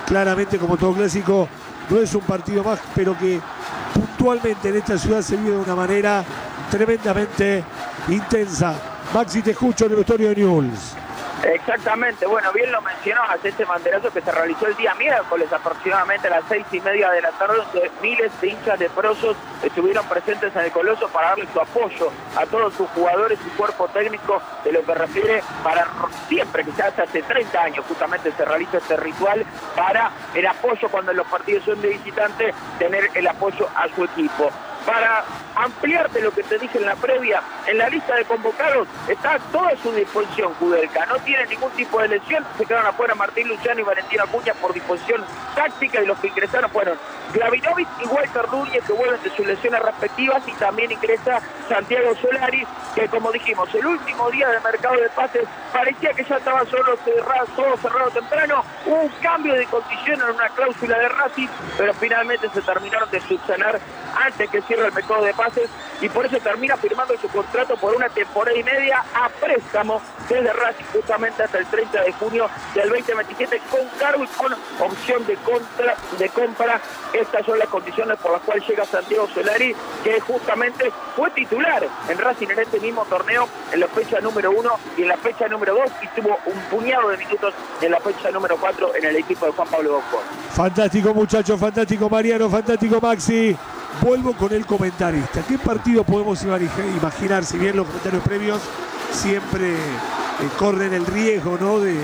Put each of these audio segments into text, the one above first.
claramente como todo clásico no es un partido más, pero que puntualmente en esta ciudad se vive de una manera tremendamente intensa. Maxi, te escucho en el vestuario de Newell's. Exactamente, bueno, bien lo mencionabas, este banderazo que se realizó el día miércoles aproximadamente a las 6:30 de la tarde, donde miles de hinchas leprosos estuvieron presentes en el Coloso para darle su apoyo a todos sus jugadores y cuerpo técnico, de lo que refiere para siempre, que se hace 30 años justamente se realiza este ritual para el apoyo cuando los partidos son de visitante, tener el apoyo a su equipo. Para ampliarte lo que te dije en la previa, en la lista de convocados está a toda su disposición Kudelka, no tiene ningún tipo de lesión, se quedaron afuera Martín Luciano y Valentín Acuña por disposición táctica, y los que ingresaron fueron Glavinovic y Walter Núñez, que vuelven de sus lesiones respectivas, y también ingresa Santiago Solari, que como dijimos, el último día de mercado de pases parecía que ya estaba todo cerrado temprano, hubo un cambio de condición en una cláusula de Racing, pero finalmente se terminaron de subsanar antes que cierre el mercado de pases, y por eso termina firmando su contrato por una temporada y media a préstamo desde Racing justamente hasta el 30 de junio del 2027, con cargo y con opción de compra. Estas son las condiciones por las cuales llega Santiago Solari, que justamente fue titular en Racing en este mismo torneo, en la fecha número 1 y en la fecha número 2, y tuvo un puñado de minutos en la fecha número 4 en el equipo de Juan Pablo Bocón. Fantástico, muchachos, fantástico, Mariano, fantástico, Maxi. Vuelvo con el comentarista. ¿Qué partido podemos imaginar? Si bien los comentarios previos siempre corren el riesgo, ¿no? de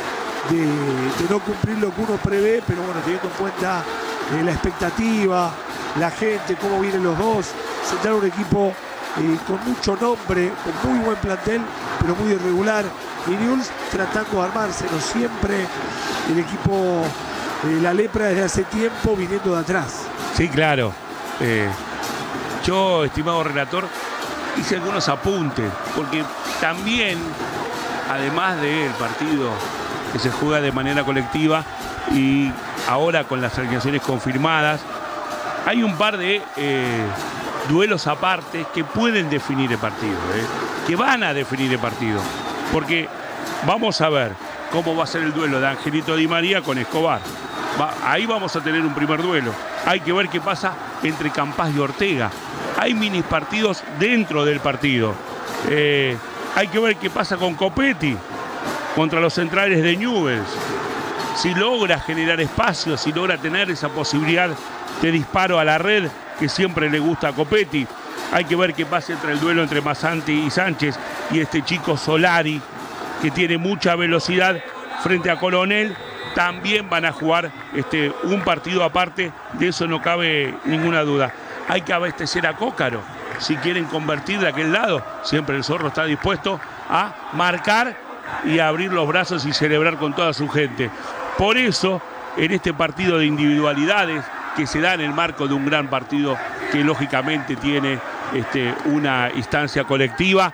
no cumplir lo que uno prevé, pero bueno, teniendo en cuenta la expectativa, la gente, cómo vienen los dos, sentar un equipo con mucho nombre, con muy buen plantel, pero muy irregular, y Newell's tratando de armarse, no siempre el equipo, la lepra desde hace tiempo viniendo de atrás. Sí, claro. Yo, estimado relator, hice algunos apuntes, porque también, además del partido que se juega de manera colectiva y ahora con las alineaciones confirmadas, hay un par de duelos aparte que pueden definir el partido, que van a definir el partido, porque vamos a ver cómo va a ser el duelo de Angelito Di María con Escobar. Ahí vamos a tener un primer duelo. Hay que ver qué pasa entre Campás y Ortega. Hay mini partidos dentro del partido. Hay que ver qué pasa con Copetti contra los centrales de Newell's. Si logra generar espacio, si logra tener esa posibilidad de disparo a la red que siempre le gusta a Copetti. Hay que ver qué pasa entre el duelo entre Massanti y Sánchez y este chico Solari, que tiene mucha velocidad frente a Coronel. También van a jugar un partido aparte, de eso no cabe ninguna duda. Hay que abastecer a Cócaro, si quieren convertir de aquel lado. Siempre el Zorro está dispuesto a marcar y a abrir los brazos y celebrar con toda su gente. Por eso, en este partido de individualidades que se da en el marco de un gran partido que lógicamente tiene una instancia colectiva,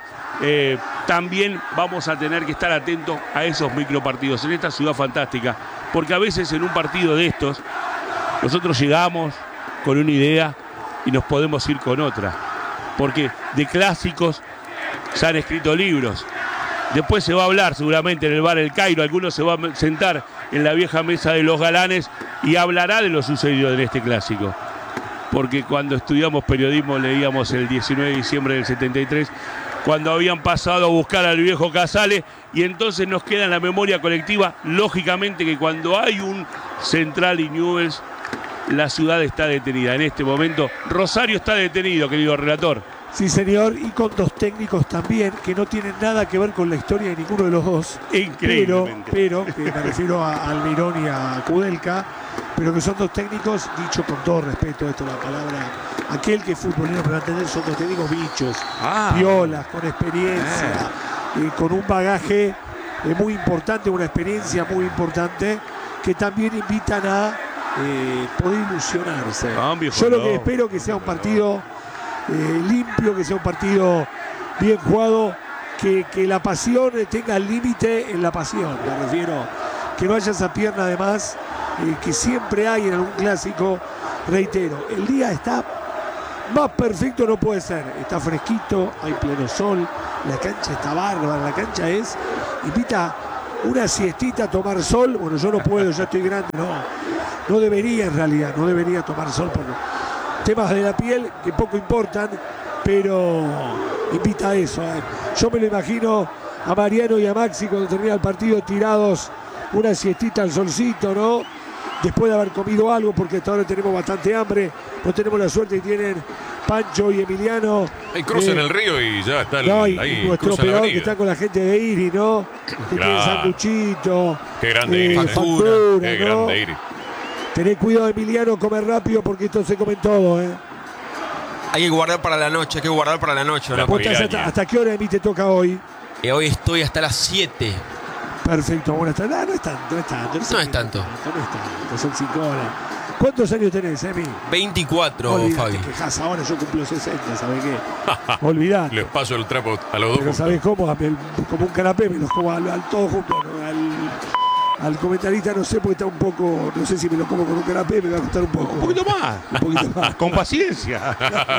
también vamos a tener que estar atentos a esos micropartidos en esta ciudad fantástica, porque a veces en un partido de estos nosotros llegamos con una idea y nos podemos ir con otra, porque de clásicos se han escrito libros. Después se va a hablar seguramente en el bar El Cairo, algunos se van a sentar en la vieja mesa de los galanes y hablará de lo sucedido en este clásico. Porque cuando estudiamos periodismo leíamos el 19 de diciembre del 73, cuando habían pasado a buscar al viejo Casale, y entonces nos queda en la memoria colectiva, lógicamente, que cuando hay un Central y Newell's, la ciudad está detenida. En este momento, Rosario está detenido, querido relator. Sí, señor, y con dos técnicos también que no tienen nada que ver con la historia de ninguno de los dos. Increíblemente. Pero que me refiero a Almirón y a Kudelka, pero que son dos técnicos, dicho con todo respeto, esto es la palabra, aquel que es futbolero me va a entender, son dos técnicos bichos, violas, con experiencia, con un bagaje muy importante, una experiencia muy importante, que también invitan a poder ilusionarse. Yo lo que espero que sea un partido limpio, que sea un partido bien jugado, que la pasión tenga límite en la pasión, me refiero, que no haya esa pierna de más que siempre hay en algún clásico. Reitero, el día está más perfecto, no puede ser, está fresquito, hay pleno sol, la cancha está bárbara, la cancha invita una siestita, tomar sol. Bueno, yo no puedo, ya estoy grande, no debería en realidad, no debería tomar sol por temas de la piel que poco importan, pero invita a eso. Yo me lo imagino a Mariano y a Maxi cuando termina el partido tirados una siestita al solcito, ¿no? Después de haber comido algo, porque hasta ahora tenemos bastante hambre, no tenemos la suerte que tienen Pancho y Emiliano. Ahí cruzan el río y ya están ahí. Nuestro peor que está con la gente de Iri, ¿no? Que tiene sanguchito. Qué grande Iri. Factura, qué ¿no? grande Iri. Tené cuidado, Emiliano, comer rápido porque esto se comen todo, ¿eh? Hay que guardar para la noche, ¿no? ¿Hasta qué hora, Emi, te toca hoy? Hoy estoy hasta las 7. Perfecto, buenas tardes. No es tanto. Son 5 horas. ¿Cuántos años tenés, Emi? 24, Fabi. Te quejás ahora, yo cumplo 60, ¿sabés qué? Olvidate. Les paso el trapo a los dos. Pero ¿sabés cómo? Como un canapé, me los como al todo junto, ¿no? Al comentarista no sé, porque está un poco, no sé si me lo como con un canapé, me va a costar un poco. Un poquito más. Con paciencia.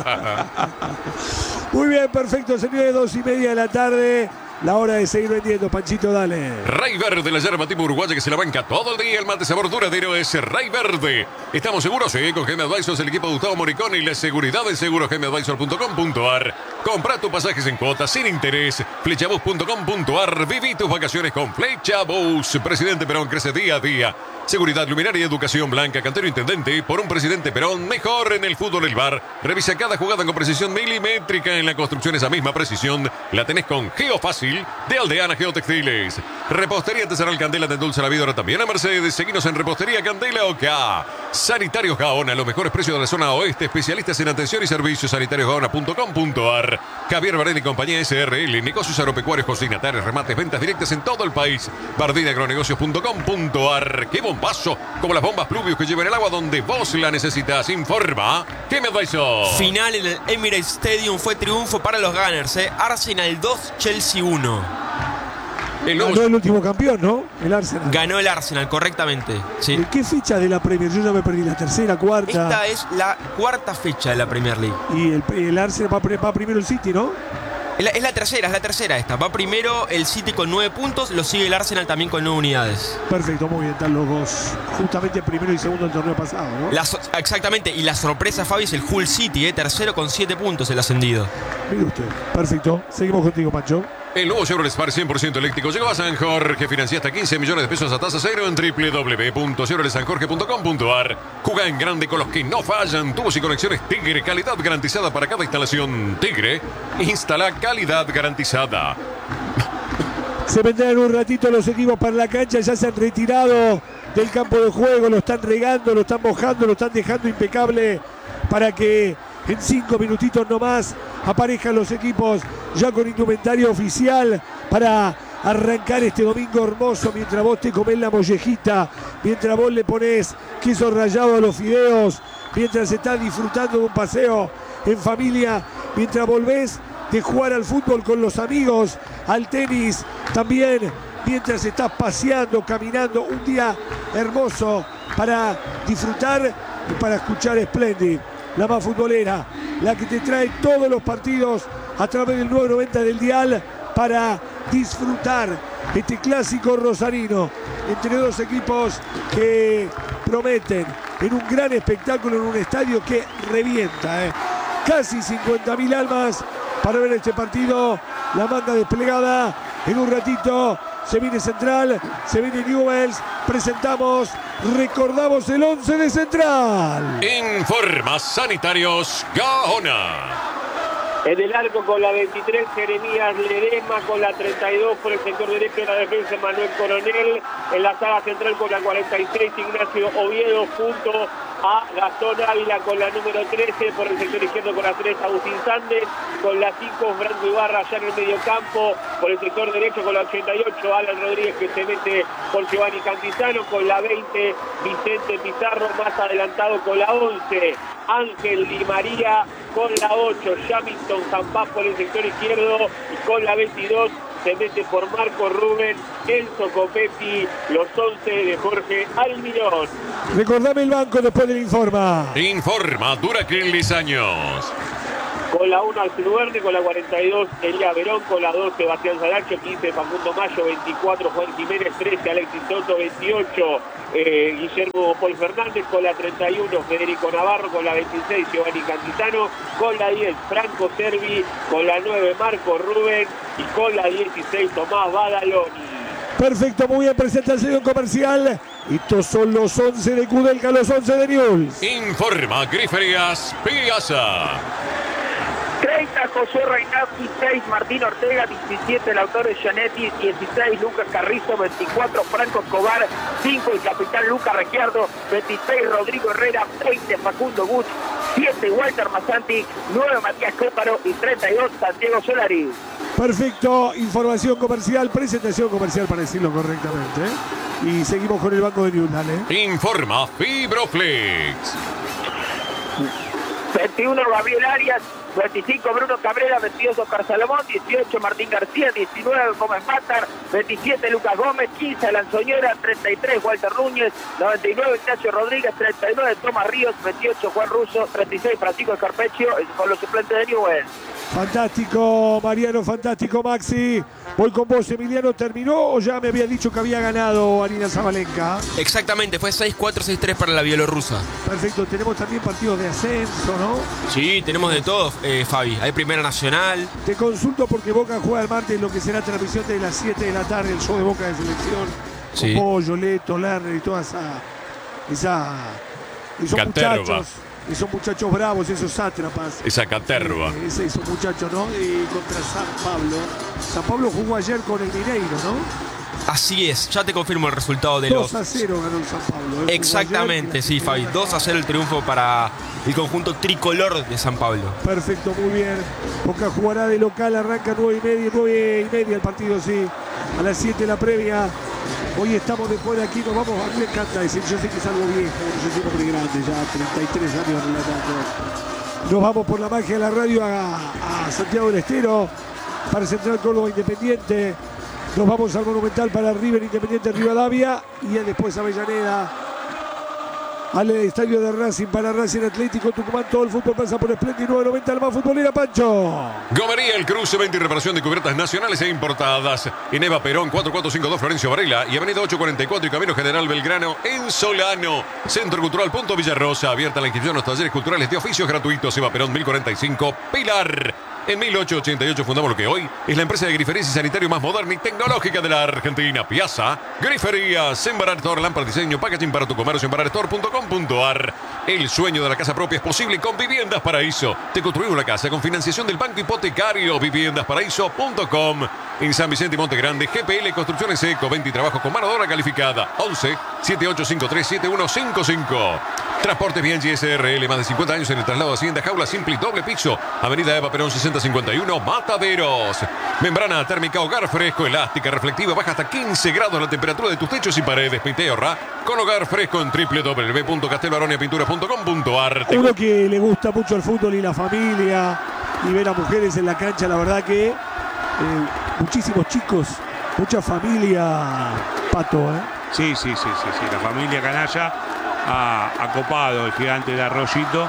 Muy bien, perfecto, señores, 2:30 de la tarde. La hora de seguir vendiendo, Panchito, dale. Ray Verde, la yerba tipo uruguaya que se la banca todo el día. El mate sabor duradero es Ray Verde. ¿Estamos seguros? Sí, con GM Advisors, el equipo de Gustavo Moricón y la seguridad de seguros gmadvisor.com.ar. Compra tus pasajes en cuotas sin interés. Flechabus.com.ar. Viví tus vacaciones con Flechabus. Presidente Perón crece día a día. Seguridad, luminaria y educación blanca. Cantero Intendente. Por un Presidente Perón mejor en el fútbol el bar. Revisa cada jugada con precisión milimétrica. En la construcción esa misma precisión la tenés con Geofácil de Aldeana Geotextiles. Repostería Artesanal Candela te endulza la vida ahora también a Mercedes. Seguinos en Repostería Candela OK. Sanitarios Gaona, los mejores precios de la zona oeste. Especialistas en atención y servicios. sanitariosgaona.com.ar. Javier Bardén y compañía SRL. Negocios agropecuarios, cocinatarios, remates, ventas directas en todo el país. bardinagronegocios.com.ar. ¡Qué bombazo! Como las bombas Pluvius que llevan el agua donde vos la necesitas. Informa GM Advisor. Final en el Emirates Stadium fue triunfo para los Gunners. Arsenal 2, Chelsea 1. Ganó el último campeón, ¿no? El Arsenal. Ganó el Arsenal, correctamente. Sí. ¿Qué fecha de la Premier? Yo ya me perdí, la tercera, cuarta. Esta es la cuarta fecha de la Premier League. Y el Arsenal va primero el City, ¿no? Es la tercera esta. Va primero el City con 9 puntos, lo sigue el Arsenal también con 9 unidades. Perfecto, muy bien, están los dos. Justamente primero y segundo del torneo pasado, ¿no? Exactamente, y la sorpresa, Fabi, es el Hull City, tercero con 7 puntos el ascendido. Mire usted, perfecto. Seguimos contigo, Pancho. El nuevo Chevrolet Spark 100% eléctrico llegó a San Jorge. Financia hasta 15 millones de pesos a tasa cero en www.chevroletsanjorge.com.ar. Juega en grande con los que no fallan. Tubos y conexiones Tigre. Calidad garantizada para cada instalación. Tigre. Instala calidad garantizada. Se vendrán un ratito los equipos para la cancha. Ya se han retirado del campo de juego. Lo están regando, lo están mojando, lo están dejando impecable para que en 5 minutitos nomás aparezcan los equipos ya con indumentaria oficial para arrancar este domingo hermoso, mientras vos te comés la mollejita, mientras vos le ponés queso rallado a los fideos, mientras estás disfrutando de un paseo en familia, mientras volvés de jugar al fútbol con los amigos, al tenis también, mientras estás paseando, caminando, un día hermoso para disfrutar y para escuchar Splendid, la más futbolera, la que te trae todos los partidos a través del 990 del dial para disfrutar este clásico rosarino entre dos equipos que prometen en un gran espectáculo en un estadio que revienta. Casi 50.000 almas para ver este partido. La manga desplegada en un ratito. Se viene Central, se viene Newell's. Recordamos el 11 de Central. Informa Sanitarios Gaona. En el arco con la 23, Jeremías Ledesma, con la 32 por el sector derecho de la defensa, Manuel Coronel. En la saga central con la 46, Ignacio Oviedo, junto a Gastón Ávila con la número 13, por el sector izquierdo con la 3, Agustín Sández, con la 5, Franco Ibarra allá en el medio campo, por el sector derecho con la 88, Alan Rodríguez que se mete por Giovanni Cantizano, con la 20, Vicente Pizarro, más adelantado con la 11, Ángel Di María, con la 8, Jamilton Zampaz por el sector izquierdo, y con la 22 se mete por Marco Rubén, Enzo Copetti, los 11 de Jorge Almirón. Recordame el banco después del Informa. Informa, Duraquil Años. Con la 1 Alfredo Verne, con la 42 Elías Verón, con la 2 Sebastián Saracho, 15 Facundo Mayo, 24 Juan Jiménez, 13 Alexis Soto, 28 Guillermo Paul Fernández, con la 31 Federico Navarro, con la 26 Giovanni Cantizano, con la 10 Franco Servi, con la 9 Marco Rubén y con la 16 Tomás Badaloni. Perfecto, muy bien, presentación comercial. Estos son los 11 de Kudelka, los 11 de Newell's. Informa Griferías Piazza. 30 José Reinazzi, 6 Martín Ortega, 17 Lautaro Gianetti, 16 Lucas Carrizo, 24 Franco Escobar, 5 el capitán Lucas Requiardo, 26 Rodrigo Herrera, 20 Facundo Buch, 7 Walter Masanti, 9 Matías Cóparo y 32 Santiago Solari. Perfecto, información comercial, presentación comercial para decirlo correctamente. Y seguimos con el banco de Newell's, dale. Informa Fibroflex. 21 Gabriel Arias, 25 Bruno Cabrera, 22 Oscar Salomón, 18 Martín García, 19 Gómez Matar, 27 Lucas Gómez, 15 Alan Soñora, 33 Walter Núñez, 99 Ignacio Rodríguez, 39 Tomás Ríos, 28 Juan Russo, 36 Francisco Escarpeccio, con los suplentes de Newell's. Fantástico, Mariano, fantástico, Maxi. Voy con vos, Emiliano. ¿Terminó o ya me había dicho que había ganado Arina Zabalenka? Exactamente, fue 6-4, 6-3 para la bielorrusa. Perfecto, tenemos también partidos de ascenso, ¿no? Sí, tenemos de todo, Fabi. Hay Primera Nacional. Te consulto porque Boca juega el martes lo que será transmisión de las 7 de la tarde, el show de Boca de selección. Sí. Con Pollo, Leto, Lerner y toda esos muchachos. Esos muchachos bravos, esos sátrapas. Esa caterva. Esos muchachos, ¿no? Contra San Pablo. San Pablo jugó ayer con el Mineiro, ¿no? Así es, ya te confirmo el resultado de 2-0 ganó el San Pablo. Exactamente, sí, Fabi. 2-0 el triunfo para el conjunto tricolor de San Pablo. Perfecto, muy bien. Boca jugará de local, arranca 9:30 el partido, sí. A las 7 la previa. Hoy estamos después de aquí, nos vamos. A mí me encanta decir, yo sé que es algo viejo, yo soy hombre grande, ya 33 años relatando. Nos vamos por la magia de la radio a Santiago del Estero para Central Córdoba Independiente. Nos vamos al Monumental para River Independiente Rivadavia y después a Avellaneda. Al estadio de Racing para Racing Atlético Tucumán. Todo el fútbol pasa por Splendid 990, la más futbolera, Pancho. Gomería El Cruce, venta y reparación de cubiertas nacionales e importadas. En Eva Perón, 4452 Florencio Varela y Avenida 844 y Camino General Belgrano en Solano. Centro Cultural Punto Villarrosa. Abierta la inscripción a los talleres culturales de oficios gratuitos. Eva Perón, 1045 Pilar. En 1888 fundamos lo que hoy es la empresa de griferías y sanitario más moderna y tecnológica de la Argentina. Piazza, Griferías, Embarar Store, lámpara diseño, packaging para tu comercio, embararstore.com.ar. El sueño de la casa propia es posible con Viviendas Paraíso. Te construimos una casa con financiación del Banco Hipotecario. Viviendasparaíso.com. En San Vicente y Monte Grande, GPL Construcciones Eco, 20 y trabajo con mano de obra calificada. 11 7853 7155. Transportes Bianchi SRL, más de 50 años en el traslado de Hacienda, jaula simple y doble piso. Avenida Eva Perón 6051, Mataderos. Membrana térmica Hogar Fresco, elástica, reflectiva, baja hasta 15 grados la temperatura de tus techos y paredes. Pinte y ahorra con Hogar Fresco en www.casteloaroniapintura.com.ar. Uno que le gusta mucho el fútbol y la familia y ver a mujeres en la cancha, la verdad que muchísimos chicos, mucha familia, Pato, Sí, la familia canalla ha copado el gigante de Arroyito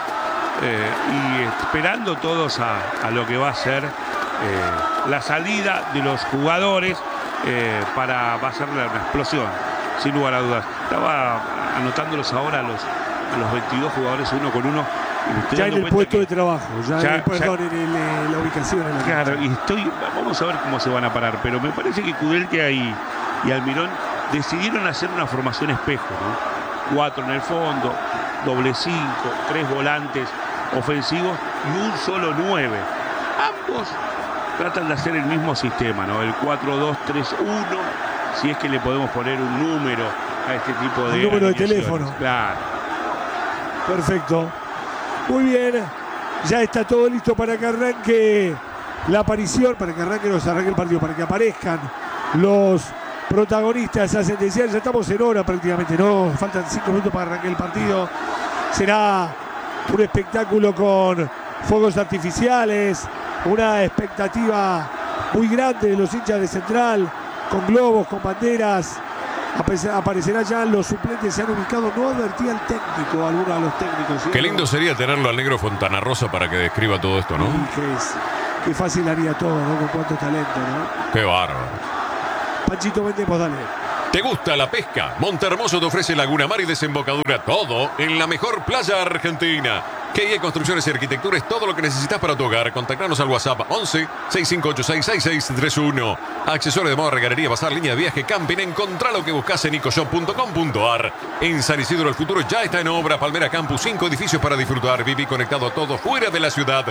y esperando todos a lo que va a ser la salida de los jugadores va a ser una explosión, sin lugar a dudas. Estaba anotándolos ahora a los 22 jugadores uno con uno. Ya en el puesto de trabajo, en la ubicación. En la claro, y vamos a ver cómo se van a parar, pero me parece que Kudelka y Almirón decidieron hacer una formación espejo, ¿no? 4 en el fondo, doble 5, 3 volantes ofensivos y un solo 9. Ambos tratan de hacer el mismo sistema, ¿no? El 4-2-3-1, si es que le podemos poner un número a este tipo de... Un número de teléfono. Claro. Perfecto. Muy bien. Ya está todo listo para que arranque la aparición, para que arranque el partido, para que aparezcan los protagonistas ascendenciales. Ya estamos en hora prácticamente, ¿no? Faltan 5 minutos para arrancar el partido. Será un espectáculo con fuegos artificiales, una expectativa muy grande de los hinchas de Central, con globos, con banderas, Aparecerá ya, los suplentes se han ubicado. No advertía el técnico, alguno de los técnicos, ¿sí? Qué lindo sería tenerlo al negro Fontana Rosa para que describa todo esto, ¿no? Qué fácil haría todo, ¿no? Con cuánto talento, ¿no? Qué bárbaro. Panchito, vendemos, dale. ¿Te gusta la pesca? Montehermoso te ofrece Laguna Mar y desembocadura. Todo en la mejor playa argentina. KIE Construcciones y Arquitectura es todo lo que necesitas para tu hogar. Contactanos al WhatsApp 11 6586 6631. Accesorios de moda, regalería, bazar, línea de viaje, camping. Encontrá lo que buscas en ecoshop.com.ar. En San Isidro el futuro ya está en obra. Palmera Campus, 5 edificios para disfrutar. Viví conectado a todo fuera de la ciudad.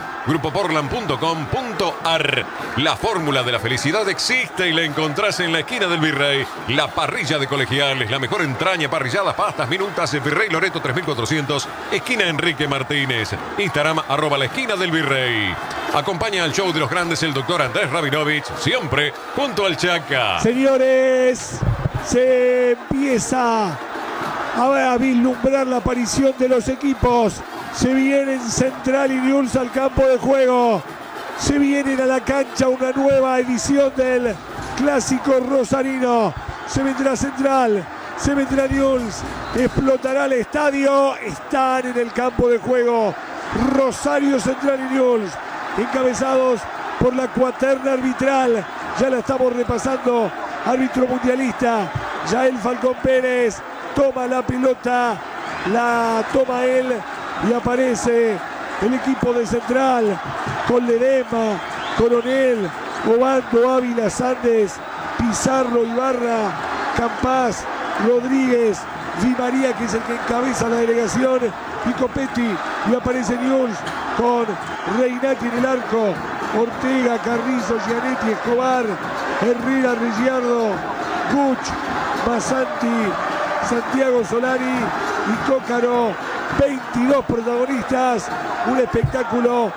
Grupoportland.com.ar. La fórmula de la felicidad existe y la encontrás en la esquina del Virrey. La parrilla de Colegiales, la mejor entraña, parrilladas, pastas, minutas. Virrey Loreto 3400, esquina Enrique Martínez. Instagram @la esquina del Virrey. Acompaña al show de los grandes el doctor Andrés Rabinovich, siempre junto al Chaca. Señores, se empieza a vislumbrar la aparición de los equipos. Se vienen Central y Newell's al campo de juego. Se vienen a la cancha una nueva edición del clásico rosarino. Se vendrá Central, se vendrá Newell's, explotará el estadio. Están en el campo de juego Rosario Central y Newell's, encabezados por la cuaterna arbitral. Ya la estamos repasando. Árbitro mundialista Yael Falcón Pérez toma la pelota, la toma él y aparece el equipo de Central con Ledema, Coronel, Obando, Ávila, Sandes, Pizarro, Ibarra, Campás, Rodríguez, Di María, que es el que encabeza la delegación, y Copetti. Y aparece Newell's con Reinati en el arco, Ortega, Carrizo, Gianetti, Escobar, Herrera, Reggiardo, Guch, Masanti, Santiago Solari y Cócaro. 22 protagonistas, un espectáculo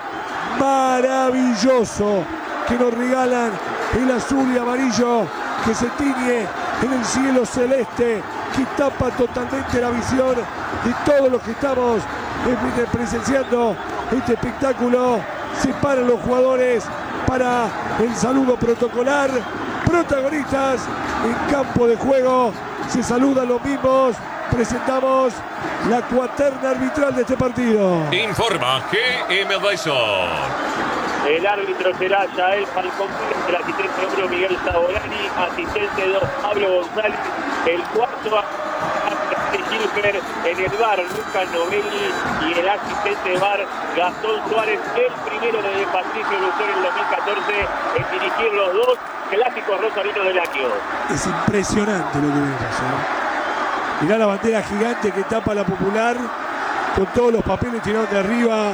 maravilloso que nos regalan el azul y amarillo que se tiñe en el cielo celeste, que tapa totalmente la visión de todos los que estamos presenciando este espectáculo. Se paran los jugadores para el saludo protocolar. Protagonistas en campo de juego, se saludan los mismos. Presentamos la cuaterna arbitral de este partido. Informa GM Advisor. El árbitro será Yael Falcón, el asistente 1 Miguel Sabolani, asistente 2 Pablo González, el cuarto Gilbert, en el bar Lucas Novelli y el asistente de bar Gastón Suárez, el primero de Patricio Lucero en 2014 en dirigir los dos clásicos rosarinos del año. Es impresionante lo que vemos, ¿eh? Mirá la bandera gigante que tapa la Popular con todos los papeles tirados de arriba,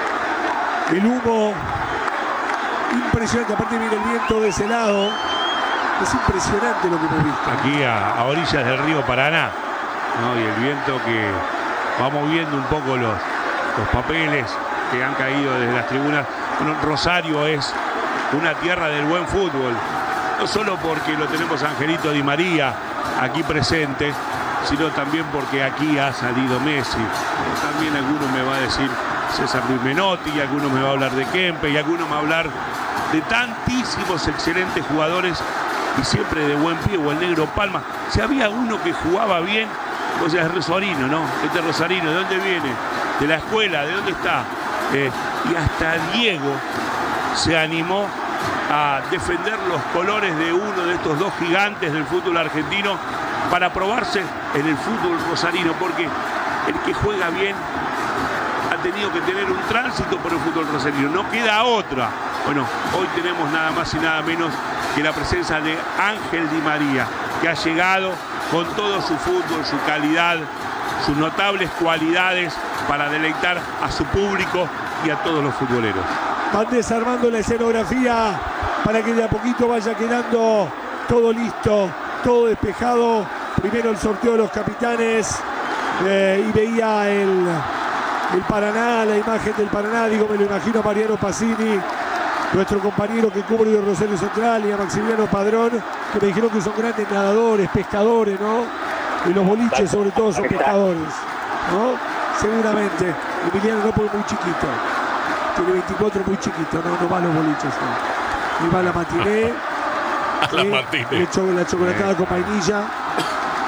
el humo. Impresionante, aparte viene el viento de ese lado. Es impresionante lo que hemos visto. Aquí a orillas del río Paraná, ¿no? Y el viento que va moviendo un poco los papeles que han caído desde las tribunas. Bueno, Rosario es una tierra del buen fútbol, no solo porque lo tenemos a Angelito Di María aquí presente, sino también porque aquí ha salido Messi. También alguno me va a decir César Luis Menotti, y alguno me va a hablar de Kempe, y alguno me va a hablar de tantísimos excelentes jugadores y siempre de buen pie, o el Negro Palma. Si había uno que jugaba bien, o sea, es rosarino, ¿no? Este rosarino, ¿de dónde viene? De la escuela, ¿de dónde está? Y hasta Diego se animó a defender los colores de uno de estos dos gigantes del fútbol argentino para probarse en el fútbol rosarino, porque el que juega bien ha tenido que tener un tránsito por el fútbol rosarino, no queda otra. Bueno, hoy tenemos nada más y nada menos que la presencia de Ángel Di María, que ha llegado con todo su fútbol, su calidad, sus notables cualidades para deleitar a su público y a todos los futboleros. Van desarmando la escenografía para que de a poquito vaya quedando todo listo, todo despejado. Primero el sorteo de los capitanes, y veía el Paraná, la imagen del Paraná, digo, me lo imagino a Mariano Pacini, nuestro compañero que cubre de Rosario Central, y a Maximiliano Padrón, que me dijeron que son grandes nadadores, pescadores, ¿no? Y los boliches sobre todo son pescadores, ¿no? Seguramente. Emiliano no, porque muy chiquito. Tiene 24, muy chiquito, no va a los boliches. ¿No? Y va a la matiné. A la matiné. La chocolatada con vainilla.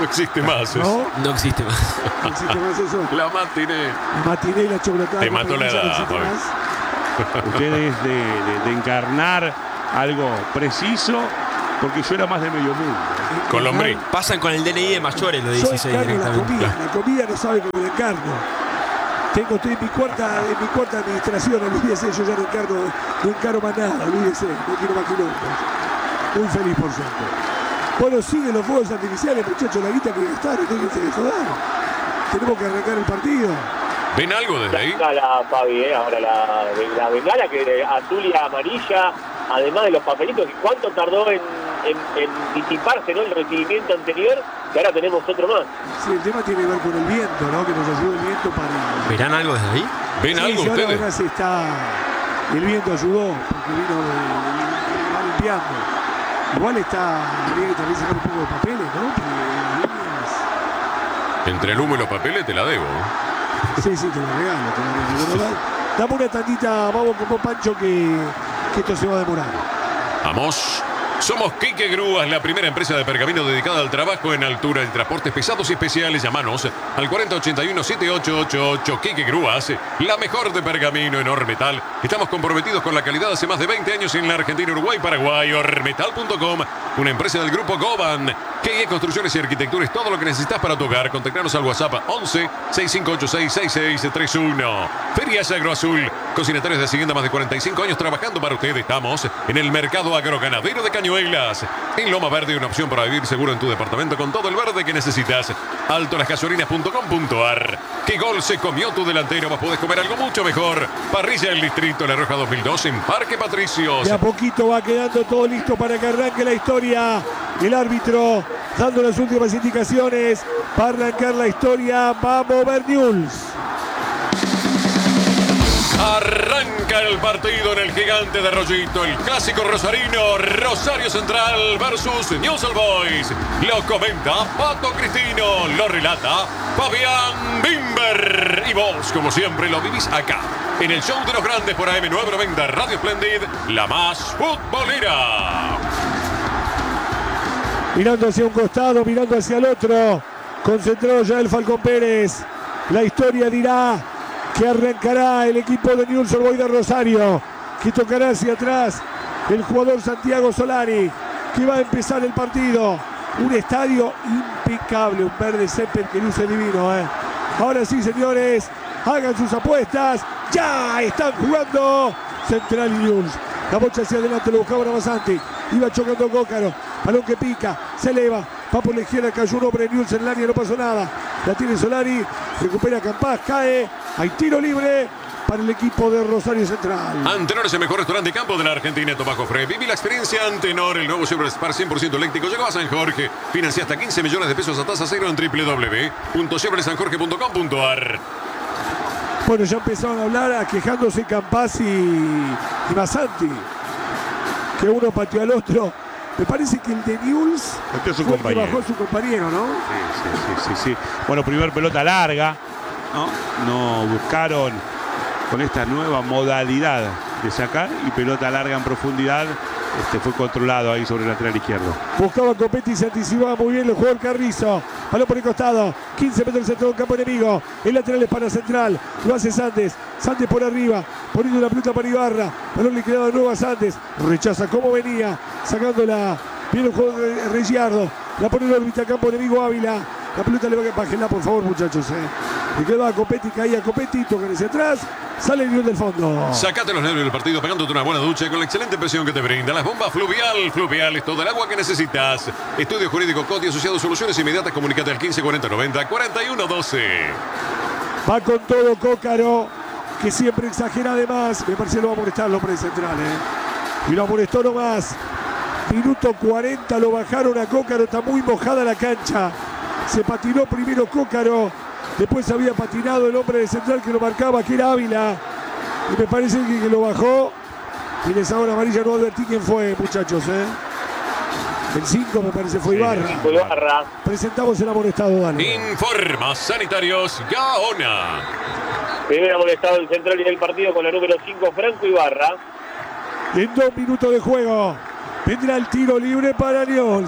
No existe más. No existe más. No existe más eso. La matiné. La matiné y la chocolatada. Te mató la edad, no existe Fabi. más. Ustedes de encarnar algo preciso, porque yo era más de medio mundo. Colombrí. Pasan con el DNI de mayores los Yo 16 encarno la directamente. comida. La comida no sabe cómo la encarno. Estoy en mi cuarta administración, olvídese, yo ya no encargo más nada, olvídese, no quiero más kilómetros. Muy feliz, por suerte. Bueno, siguen los fuegos artificiales, muchachos, la guita que gastaron, déjense de joder. Tenemos que arrancar el partido. ¿Ven algo desde ahí? La Fabi, ahora la bengala que azul y amarilla, además de los papelitos, ¿cuánto tardó en disiparse, ¿no? El recibimiento anterior, que ahora tenemos otro más. Sí, el tema tiene que ver con el viento, ¿no? Que nos ayude el viento para... ¿Verán algo desde ahí? ¿Ven Sí, algo sí, ustedes? ahora se está... El viento ayudó, porque va limpiando. Igual habría que también sacar un poco de papeles, ¿no? Porque las líneas... Entre el humo y los papeles te la debo. Sí, te lo regalo. Bueno, dame una tantita, vamos con Pancho, que esto se va a demorar. Vamos. Somos Quique Grúas, la primera empresa de pergamino dedicada al trabajo en altura, en transportes pesados y especiales. Llamanos al 4081-7888. Quique Grúas, la mejor de pergamino en Ormetal. Estamos comprometidos con la calidad hace más de 20 años en la Argentina, Uruguay, Paraguay. Ormetal.com, una empresa del grupo Goban. Que Construcciones y Arquitectura es todo lo que necesitas para tu hogar. Contactanos al WhatsApp 11 6586 6631. Ferias Agroazul, cocinatarios de Hacienda, más de 45 años trabajando para ustedes. Estamos en el mercado agroganadero de Cañuelas. En Loma Verde, una opción para vivir seguro en tu departamento con todo el verde que necesitas. altolasgasolinas.com.ar. ¿Qué gol se comió tu delantero? Vos podés comer algo mucho mejor. Parrilla del Distrito La Roja 2002 en Parque Patricios. De a poquito va quedando todo listo para que arranque la historia. El árbitro dando las últimas indicaciones para arrancar la historia. Vamos, Berniuls. Arranca el partido en el Gigante de Arroyito, el clásico rosarino, Rosario Central versus Newell's Old Boys. Lo comenta Pato Cristino, lo relata Fabián Bimber. Y vos, como siempre, lo vivís acá, en el show de los grandes por AM990 Radio Splendid, la más futbolera. Mirando hacia un costado, mirando hacia el otro. Concentrado ya el Falcón Pérez. La historia dirá que arrancará el equipo de Newell's Old Boys de Rosario, que tocará hacia atrás el jugador Santiago Solari, que va a empezar el partido. Un estadio impecable, un verde césped que luce divino. Ahora sí, señores, hagan sus apuestas. Ya están jugando Central y Newell's. La bocha hacia adelante, lo buscaba Navasante. Iba chocando Cócaro. Balón que pica, se eleva. Va por la izquierda, cayó un hombre de Newell's en el área, no pasó nada. La tiene Solari, recupera Campás, cae. Hay tiro libre para el equipo de Rosario Central. Antenor es el mejor restaurante de campo de la Argentina, Tobago Fre. Viví la experiencia Antenor, el nuevo Chevrolet Spark 100% eléctrico. Llegó a San Jorge. Financia hasta 15 millones de pesos a tasa cero en www.chevroletsanjorge.com.ar. Bueno, ya empezaron a hablar, quejándose Campás y Masanti. Que uno pateó al otro. Me parece que el de Newell's Pateó a su fue el que compañero. bajó a su compañero, ¿no? Sí. Bueno, primer pelota larga. No buscaron con esta nueva modalidad de sacar, y pelota larga en profundidad. Fue controlado ahí sobre el lateral izquierdo. Buscaba Copetti y se anticipaba muy bien el jugador Carrizo. Balón por el costado. 15 metros del centro del campo enemigo. El lateral es para Central. Lo hace Sandes. Sandes por arriba. Poniendo la pelota para Ibarra. Balón le quedaba de nuevo a Sandes. Rechaza como venía. Sacándola. Viene el juego de Regiardo. La pone en órbita campo enemigo Ávila. La pelota le va a bájenla, por favor, muchachos. Le quedaba a Copetti. Caía a Copetti. Tocan hacia atrás. Sale el nivel del fondo. Sacate los nervios del partido pegándote una buena ducha con la excelente presión que te brinda las bombas Fluvial. Fluvial es todo el agua que necesitas. Estudio Jurídico Coti asociado, soluciones inmediatas. Comunícate al 154090-4112. Va con todo Cócaro, que siempre exagera de más. Me parece que lo va a molestar el hombre de Central. Y lo amonestó nomás. Minuto 40 lo bajaron a Cócaro. Está muy mojada la cancha. Se patinó primero Cócaro. Después había patinado el hombre de Central que lo marcaba, que era Ávila. Y me parece que lo bajó. Y les ahora amarilla, no advertí quién fue, muchachos. El 5 me parece fue Ibarra. Ibarra. Presentamos el amonestado, dale. Informa Sanitarios Gaona. Primer amonestado en Central y en el partido con la número 5, Franco Ibarra. En 2 minutos de juego vendrá el tiro libre para Newell's.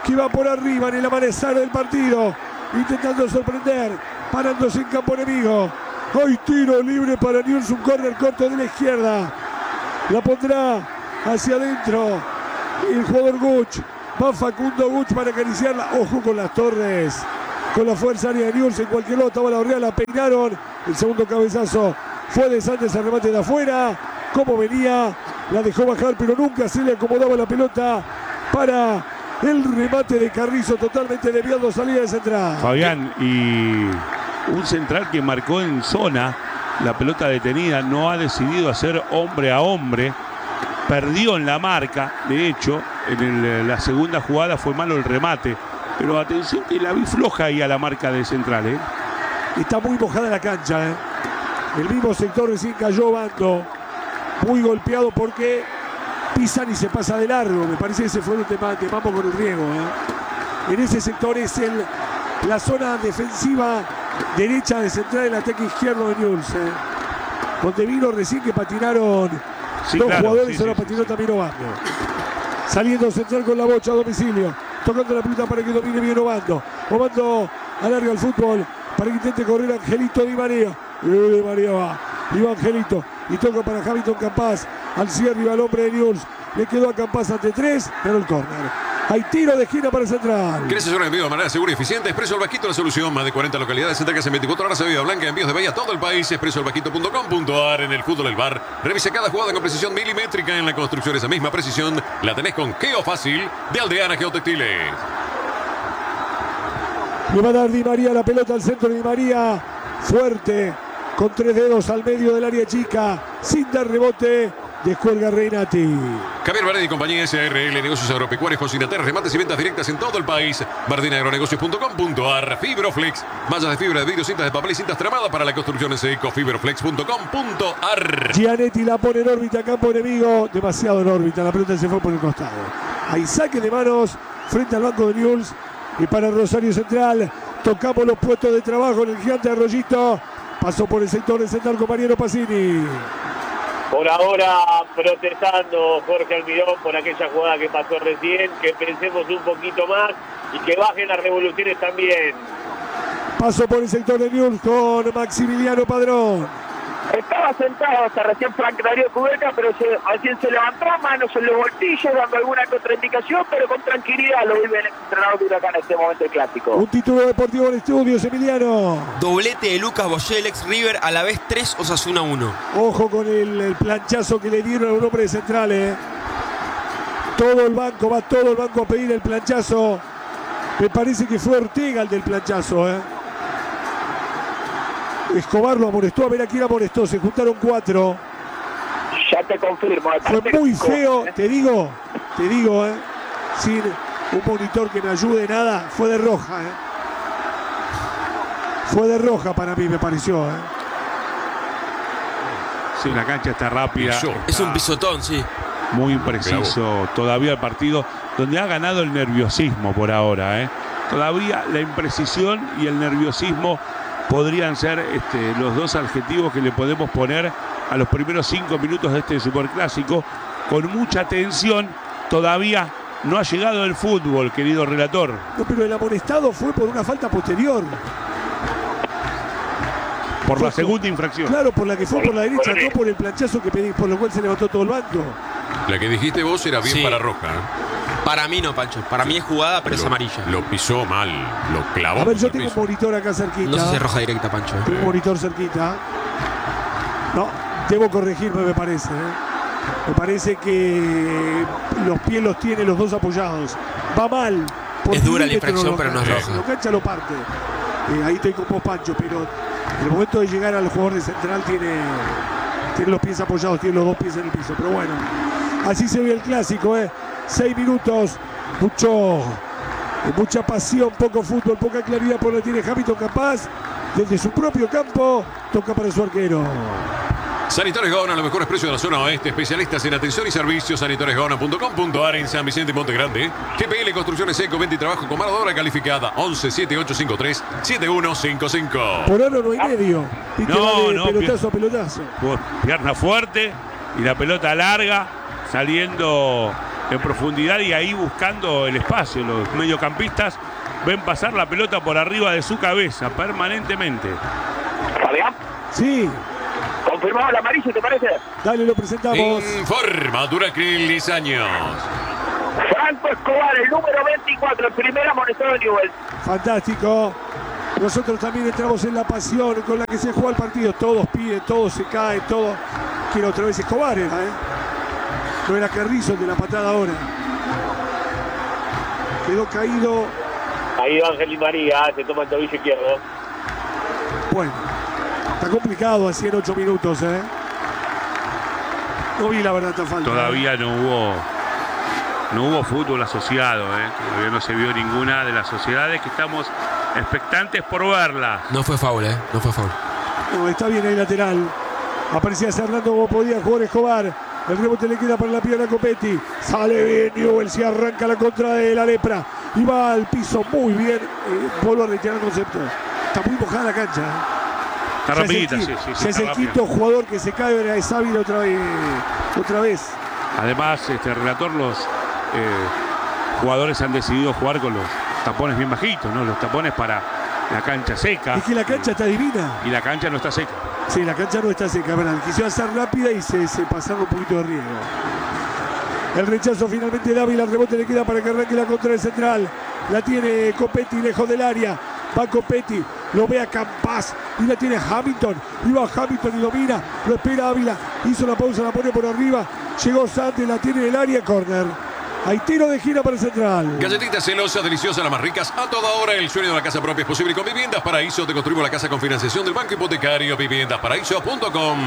que va por arriba en el amanecer del partido, intentando sorprender, parándose en campo enemigo. Hay tiro libre para Newell's, un córner corto de la izquierda. La pondrá hacia adentro el jugador Guch. Va Facundo Guch para acariciarla. Ojo con las torres. Con la fuerza área de Newell's en cualquier lado. Estaba la Orrea, la peinaron. El segundo cabezazo fue de Santos, el remate de afuera. Como venía, la dejó bajar, pero nunca se le acomodaba la pelota para el remate de Carrizo, totalmente desviado, salida de central. Fabián, y un central que marcó en zona, la pelota detenida, no ha decidido hacer hombre a hombre, perdió en la marca, de hecho, en la segunda jugada fue malo el remate, pero atención que la vi floja ahí a la marca de central. Está muy mojada la cancha. El mismo sector recién cayó Bando, muy golpeado porque pisan y se pasa de largo. Me parece que ese fue un tema de Mambo con el riego. En ese sector es la zona defensiva derecha de central, el ataque izquierdo de Newell's. Donde vino recién que patinaron dos jugadores, ahora patinó también Obando. Saliendo central con la bocha a domicilio, tocando la pelota para que domine bien Obando. Obando alarga el fútbol para que intente correr Angelito Di María. Di María va, y va Angelito y toca para Hamilton Campás. Al cierre iba el hombre de Newell's. Le quedó a Campás ante 3, pero el córner. Hay tiro de esquina para el central. ¿Querés hacer un envío de manera segura y eficiente? Expreso El Vasquito, la solución. Más de 40 localidades, entregas en 24 horas de Bahía Blanca, envíos de Bahía a todo el país. expresoelvasquito.com.ar. En el fútbol del bar, revisa cada jugada con precisión milimétrica. En la construcción, esa misma precisión la tenés con Geofácil de Aldeana Geotextiles. Le va a dar Di María la pelota al centro de Di María. Fuerte, con 3 dedos al medio del área chica, sin dar rebote. Descuelga Reinati. Javier Bardini y compañía SRL, negocios agropecuarios con Sinater, remates y ventas directas en todo el país. bardinaagronegocios.com.ar. Fibroflex, mallas de fibra de vidrio, cintas de papel y cintas tramadas para la construcción en seco. Fibroflex.com.ar. Gianetti la pone en órbita, campo enemigo. Demasiado en órbita, la pelota se fue por el costado. Hay saque de manos frente al banco de Newell's. Y para Rosario Central, tocamos los puestos de trabajo en el gigante Arroyito. Pasó por el sector de central con Mariano Pacini. Por ahora protestando Jorge Almirón por aquella jugada que pasó recién, que pensemos un poquito más y que bajen las revoluciones también. Pasó por el sector de Newell's con Maximiliano Padrón. Estaba sentado hasta recién Frank Darío Kudelka, pero recién se levantó, manos en los bolsillos, dando alguna contraindicación, pero con tranquilidad lo vive el entrenador de Huracán en este momento del clásico. Un título deportivo en estudios, Emiliano. Doblete de Lucas Boyel, ex River, a la vez 3, Osasuna 1. Ojo con el planchazo que le dieron a un hombre de central. Todo el banco, va todo el banco a pedir el planchazo. Me parece que fue Ortega el del planchazo. Escobar lo amonestó, a ver a quién amonestó, se juntaron 4. Ya te confirmo. Fue muy feo, te digo, sin un monitor que me ayude nada, fue de roja. Fue de roja para mí, me pareció. Sí, la cancha está rápida. Es un pisotón, sí. Muy impreciso todavía el partido, donde ha ganado el nerviosismo por ahora. Todavía la imprecisión y el nerviosismo podrían ser los dos adjetivos que le podemos poner a los primeros 5 minutos de este superclásico. Con mucha tensión, todavía no ha llegado el fútbol, querido relator. No, pero el amonestado fue por una falta posterior. Por la segunda infracción. Claro, por la que fue por la derecha, no por el planchazo que pedí, por lo cual se levantó todo el banco. La que dijiste vos era bien para roja. Para mí no, Pancho. Para mí es jugada, pero es amarilla. Lo pisó mal, lo clavó. A ver, yo tengo un monitor acá cerquita. No sé si es roja directa, Pancho. Tengo un monitor cerquita. No, debo corregirme, me parece. Me parece que los pies los tiene los dos apoyados. Va mal. Es dura la infracción, pero no es roja. Lo cancha lo parte. Ahí estoy con vos, Pancho, pero en el momento de llegar al jugador de central tiene los pies apoyados, tiene los dos pies en el piso. Pero bueno, así se ve el clásico, 6 minutos, mucha pasión, poco fútbol, poca claridad por lo que tiene Hamilton Capaz. Desde su propio campo, toca para su arquero. Sanitarios Gaona, los mejores precios de la zona oeste, especialistas en atención y servicios. sanitariosgaona.com.ar en San Vicente y Monte Grande. GPL Construcciones Eco, venta y trabajo con mano de obra calificada. 11-7853-7155. Por ahora no hay medio. No, pelotazo a pelotazo. Pierna fuerte y la pelota larga, saliendo en profundidad y ahí buscando el espacio. Los mediocampistas ven pasar la pelota por arriba de su cabeza permanentemente. Fabián. Sí. Confirmado el amarillo, ¿te parece? Dale, lo presentamos. Informa Duracril Lizaños. Franco Escobar, el número 24, el primer amonestado de Newell's. Fantástico. Nosotros también entramos en la pasión con la que se juega el partido. Todos piden, todos se caen, todos. Quiero otra vez Escobar, era, No era Carrizo el de la patada ahora. Quedó caído. Ahí va Ángel Di María, se toma el tobillo izquierdo. Bueno, está complicado así en 8 minutos, No vi la verdad esta falta. Todavía no hubo fútbol asociado, Todavía no se vio ninguna de las sociedades que estamos expectantes por verla. No fue foul, No fue foul. No, está bien ahí lateral. Aparecía cerrando como podía jugar Escobar. El rebote le queda para la pierna a Copetti. Sale bien Newell's, se arranca la contra de la Lepra. Y va al piso muy bien. Vuelvo a retirar el concepto. Está muy mojada la cancha. Está rapidita, sí. Es el quinto jugador que se cae, es Ávila otra vez. Además, relator, los jugadores han decidido jugar con los tapones bien bajitos, ¿no? Los tapones para la cancha seca. Es que la cancha está divina. Y la cancha no está seca. Sí, la cancha no está seca, ¿verdad? Quiso hacer rápida y se pasaron un poquito de riesgo. El rechazo finalmente de Ávila, el rebote le queda para que arranque la contra del Central. La tiene Copetti lejos del área. Va Copetti, lo ve a Campas y la tiene Hamilton. Y va Hamilton y domina, lo espera Ávila. Hizo la pausa, la pone por arriba. Llegó Santos, la tiene en el área, córner. Hay tiro de gira para el Central. Galletitas celosas, deliciosas, las más ricas. A toda hora el sueño de la casa propia es posible con Viviendas Paraíso. Te construimos la casa con financiación del Banco Hipotecario. Viviendasparaíso.com.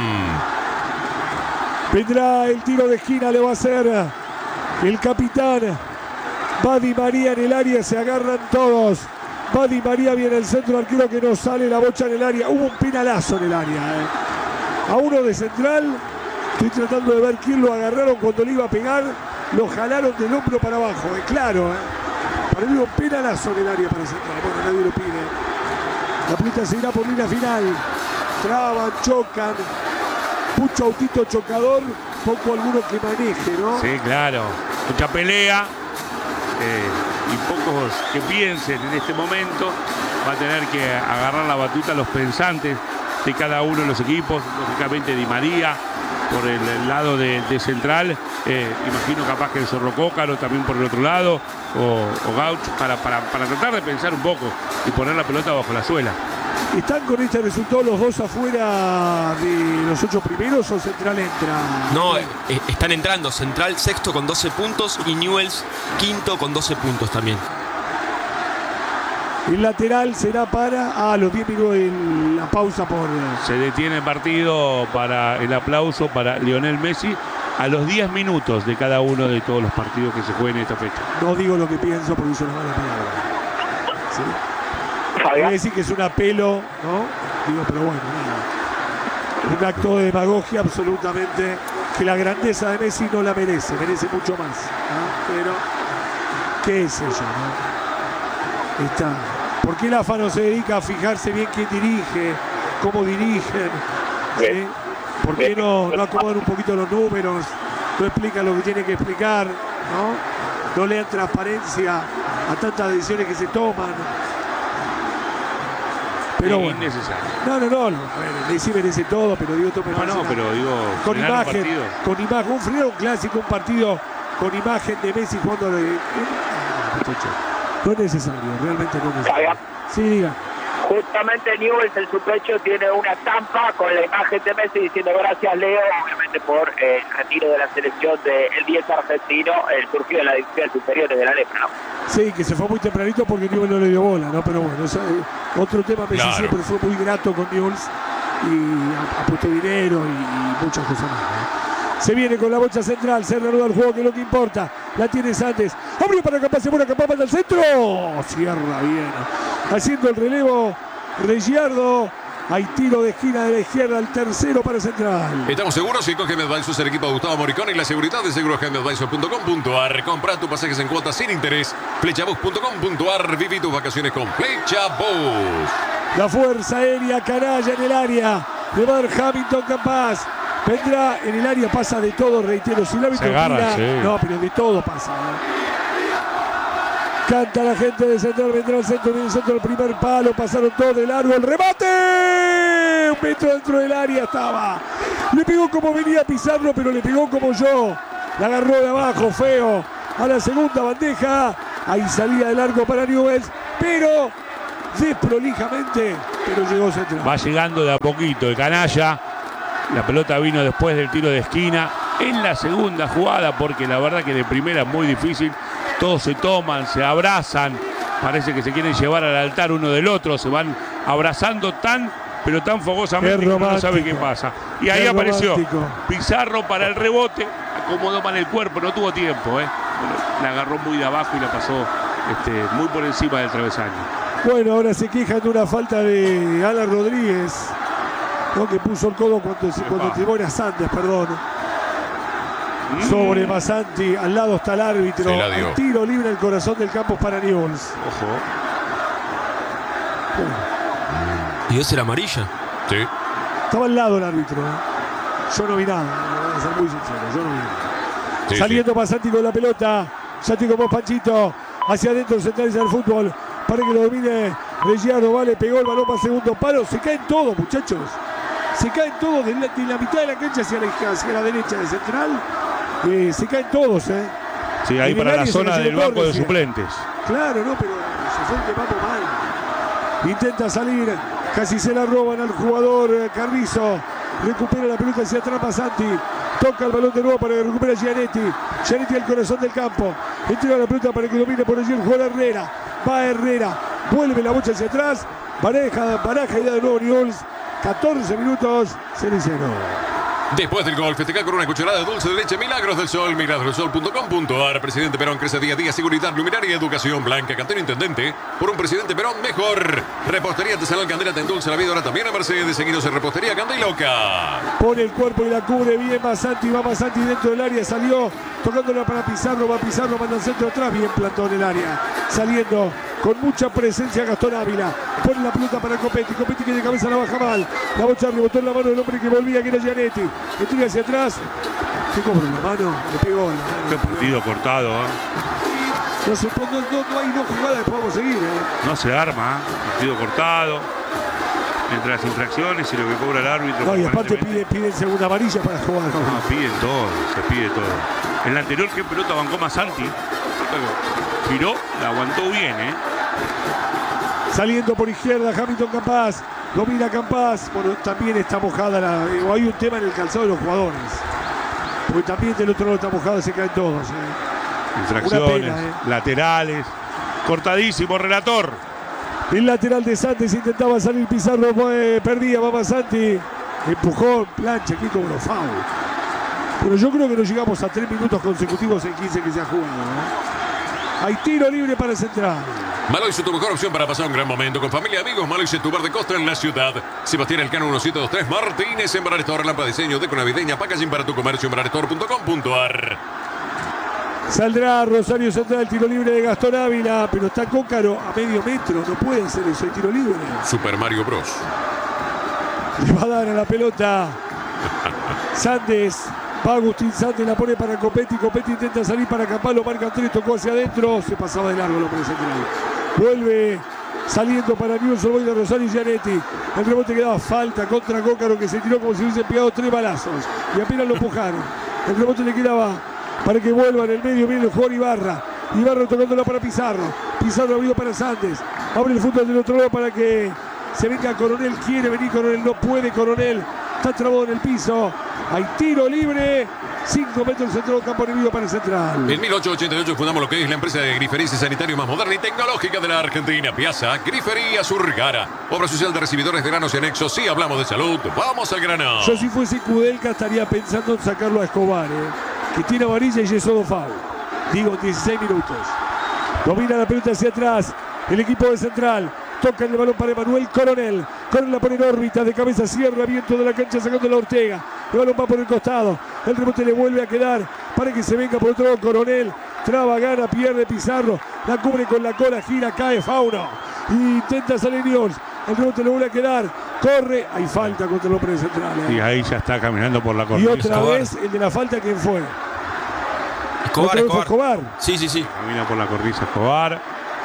Vendrá el tiro de esquina, le va a hacer el capitán. Va Di María en el área, se agarran todos. Va Di María, viene el centro, arquero que no sale, la bocha en el área. Hubo un penalazo en el área. A uno de Central, estoy tratando de ver quién lo agarraron cuando le iba a pegar. Lo jalaron del hombro para abajo, claro. Para mí un penalazo en el área para Central. Bueno, nadie lo pide. La pelota se irá por línea final. Traban, chocan. Mucho autito chocador, poco alguno que maneje, ¿no? Sí, claro. Mucha pelea y pocos que piensen en este momento. Va a tener que agarrar la batuta los pensantes de cada uno de los equipos. Lógicamente Di María por el lado de Central. Imagino capaz que el Zorro Cócaro también por el otro lado. O Gauch para tratar de pensar un poco y poner la pelota bajo la suela. ¿Están con este resultado los dos afuera de los 8 primeros o Central entra? No, están entrando. Central sexto con 12 puntos y Newell's quinto con 12 puntos también. El lateral será para los 10 minutos en la pausa por... Se detiene el partido para el aplauso para Lionel Messi a los 10 minutos de cada uno de todos los partidos que se jueguen en esta fecha. No digo lo que pienso porque yo no mala palabra. ¿Sí? Voy a decir que es un apelo, ¿no? Digo, pero bueno, nada. Un acto de demagogia absolutamente que la grandeza de Messi no la merece mucho más, ¿no? Pero, ¿qué es eso, no? Está. ¿Por qué el AFA no se dedica a fijarse bien quién dirige, cómo dirigen? ¿Sí? ¿Por qué no acomodan un poquito los números? No explican lo que tienen que explicar, ¿no? No le dan transparencia a tantas decisiones que se toman. Pero bueno. Innecesario. No. A ver, Messi merece todo, pero digo, pero digo, con imagen, un frío, un clásico, un partido con imagen de Messi jugando no es necesario, realmente no es necesario. Sí, diga. Justamente Newell's en su pecho tiene una estampa con la imagen de Messi diciendo gracias Leo, obviamente por el retiro de la selección del 10 argentino, el surgido de la división superior de la Lepra, ¿no? Sí, que se fue muy tempranito porque Newell's no le dio bola, ¿no? Pero bueno, otro tema, Messi claro. Siempre fue muy grato con Newell's y apuestó dinero y muchas cosas más, ¿no? Se viene con la bocha central, se reanuda el juego, que es lo que importa. La tiene Santos. Abrió para Campas, se pone Campas para el centro. Cierra bien. Haciendo el relevo, Regiardo. Hay tiro de esquina de la izquierda, el tercero para Central. Estamos seguros que con GM Advisors, el equipo de Gustavo Moricón y la seguridad de segurosgmadvisors.com.ar. Compra tus pasajes en cuotas sin interés. Flechabus.com.ar. Viví tus vacaciones con Flechabus. La fuerza aérea, canalla en el área. Le va a dar Hamilton Campas. Vendrá en el área, pasa de todo, reitero. Si el árbitro mira, sí. no, pero de todo pasa. Canta la gente de Central, vendrá al centro, viene el centro del primer palo, pasaron todos de largo, el remate. 1 metro dentro del área estaba. Le pegó como venía Pizarro, pero le pegó como yo. La agarró de abajo, feo. A la segunda bandeja. Ahí salía de largo para Newell's, pero desprolijamente, pero llegó Central. Va llegando de a poquito el canalla. La pelota vino después del tiro de esquina en la segunda jugada, porque la verdad que de primera es muy difícil. Todos se toman, se abrazan, parece que se quieren llevar al altar uno del otro, se van abrazando pero tan fogosamente que uno no sabe qué pasa. Y ahí apareció Pizarro para el rebote, acomodó mal el cuerpo, no tuvo tiempo, Bueno, la agarró muy de abajo y la pasó muy por encima del travesaño. Bueno, ahora se quejan de una falta de Alan Rodríguez, ¿no? Que puso el codo cuando Timón a Santos, perdón. Sobre Masanti, al lado está el árbitro. El tiro libre al corazón del campo para Newell's. Ojo. Bueno. ¿Y esa era amarilla? Sí. Estaba al lado el árbitro. Yo no vi nada, voy a ser muy sincero, yo no vi nada. Sí, saliendo Masanti con la pelota. Santi como Panchito. Hacia adentro centraliza el fútbol. Para que lo domine Reggiano. Vale, pegó el balón para segundo palo. Se caen todos, muchachos. Se caen todos de la mitad de la cancha hacia la derecha de Central. Se caen todos, Sí, ahí para la zona del banco de suplentes. Claro, no, pero se fue un papo mal. Intenta salir, casi se la roban al jugador Carrizo. Recupera la pelota hacia atrás Masanti. Toca el balón de nuevo para que recupere Gianetti. Gianetti al corazón del campo. Entrega la pelota para que domine por allí el jugador Herrera. Va Herrera. Vuelve la bocha hacia atrás. Baraja y da de nuevo Newell's. 14 minutos, 0-0. Después del gol, festejar con una cucharada de dulce de leche Milagros del Sol, milagrosdelsol.com.ar. Presidente Perón crece día a día, seguridad, luminaria y educación. Blanca, Cantero Intendente, por un Presidente Perón mejor. Repostería Artesanal Candela te endulza la vida, ahora también a Mercedes. Seguidos en Repostería Candiloca. Pone el cuerpo y la cubre bien Masanti, va Masanti dentro del área, salió tocándola para Pizarro, va Pizarro, manda al centro atrás, bien plantado en el área. Saliendo con mucha presencia Gastón Ávila. Pone la pelota para Copetti. Copetti que de cabeza la baja mal. La bocha rebotó en la mano del hombre que volvía, que era Gianetti. Entrega hacia atrás. ¿Qué cobró la mano? Le pegó la mano. Qué partido cortado, No se pone, no hay dos jugadas que podamos seguir, No se arma, partido cortado. Entre las infracciones y lo que cobra el árbitro. No, y aparte piden segunda amarilla para jugar. No, piden todo, se pide todo. En la anterior, ¿qué pelota bancó Masanti? Giró, la aguantó bien, Saliendo por izquierda, Hamilton Campaz. Domina Campaz. Bueno, también está mojada o hay un tema en el calzado de los jugadores. Porque también del otro lado está mojado, se caen todos. Infracciones, laterales. Cortadísimo, relator. El lateral de Santos intentaba salir Pizarro, perdía, va Santi. Empujó, plancha, aquí como lo foul. Pero yo creo que no llegamos a 3 minutos consecutivos en 15 que se ha jugado. Hay tiro libre para Central. Maloise, tu mejor opción para pasar un gran momento con familia, amigos. Maloise, tu bar de costa en la ciudad. Sebastián Elcano 1723 Martínez en Bar Store, lámpara de diseño, deco navideña, packaging para tu comercio en barrestore.com.ar. Saldrá Rosario Central, tiro libre de Gastón Ávila, pero está Cócaro a medio metro, no puede ser eso, el tiro libre. Super Mario Bros. Le va a dar a la pelota Sandes. Va Agustín Sandes, la pone para Copetti. Copetti intenta salir para Campalo, marca 3, tocó hacia adentro, se pasaba de largo el hombre Central. Vuelve saliendo para Newell's, Old Boys de Rosario y Gianetti. El rebote quedaba falta contra Cócaro, que se tiró como si hubiese pegado 3 balazos. Y apenas lo empujaron. El rebote le quedaba para que vuelva en el medio, viene el jugador Ibarra. Ibarra tocándola para Pizarro. Pizarro abrió para Sandes. Abre el fútbol del otro lado para que se venga Coronel. Quiere venir Coronel, no puede Coronel. Está trabado en el piso. Hay tiro libre. 5 metros centro del campo enemigo para Central. En 1888 fundamos lo que es la empresa de grifería y sanitario más moderna y tecnológica de la Argentina. Piazza Grifería Surgara. Obra social de recibidores de granos y anexos. Si hablamos de salud, vamos al grano. Yo si fuese Kudelka estaría pensando en sacarlo a Escobar, que tiene amarilla y es solo foul. Digo, 16 minutos. Domina la pelota hacia atrás. El equipo de Central. Toca el balón para Emanuel Coronel. Coronel la pone en órbita, de cabeza cierra, viento de la cancha sacando la Ortega. El balón va por el costado. El rebote le vuelve a quedar para que se venga por otro lado Coronel. Traba, gana, pierde Pizarro. La cubre con la cola, gira, cae Fauno. Intenta salir Newell's. El rebote le vuelve a quedar corre, hay falta contra López de Central. Y ahí ya está caminando por la cornisa. Y otra vez el de la falta, ¿quién fue? Escobar. Sí. Camina por la cornisa Escobar.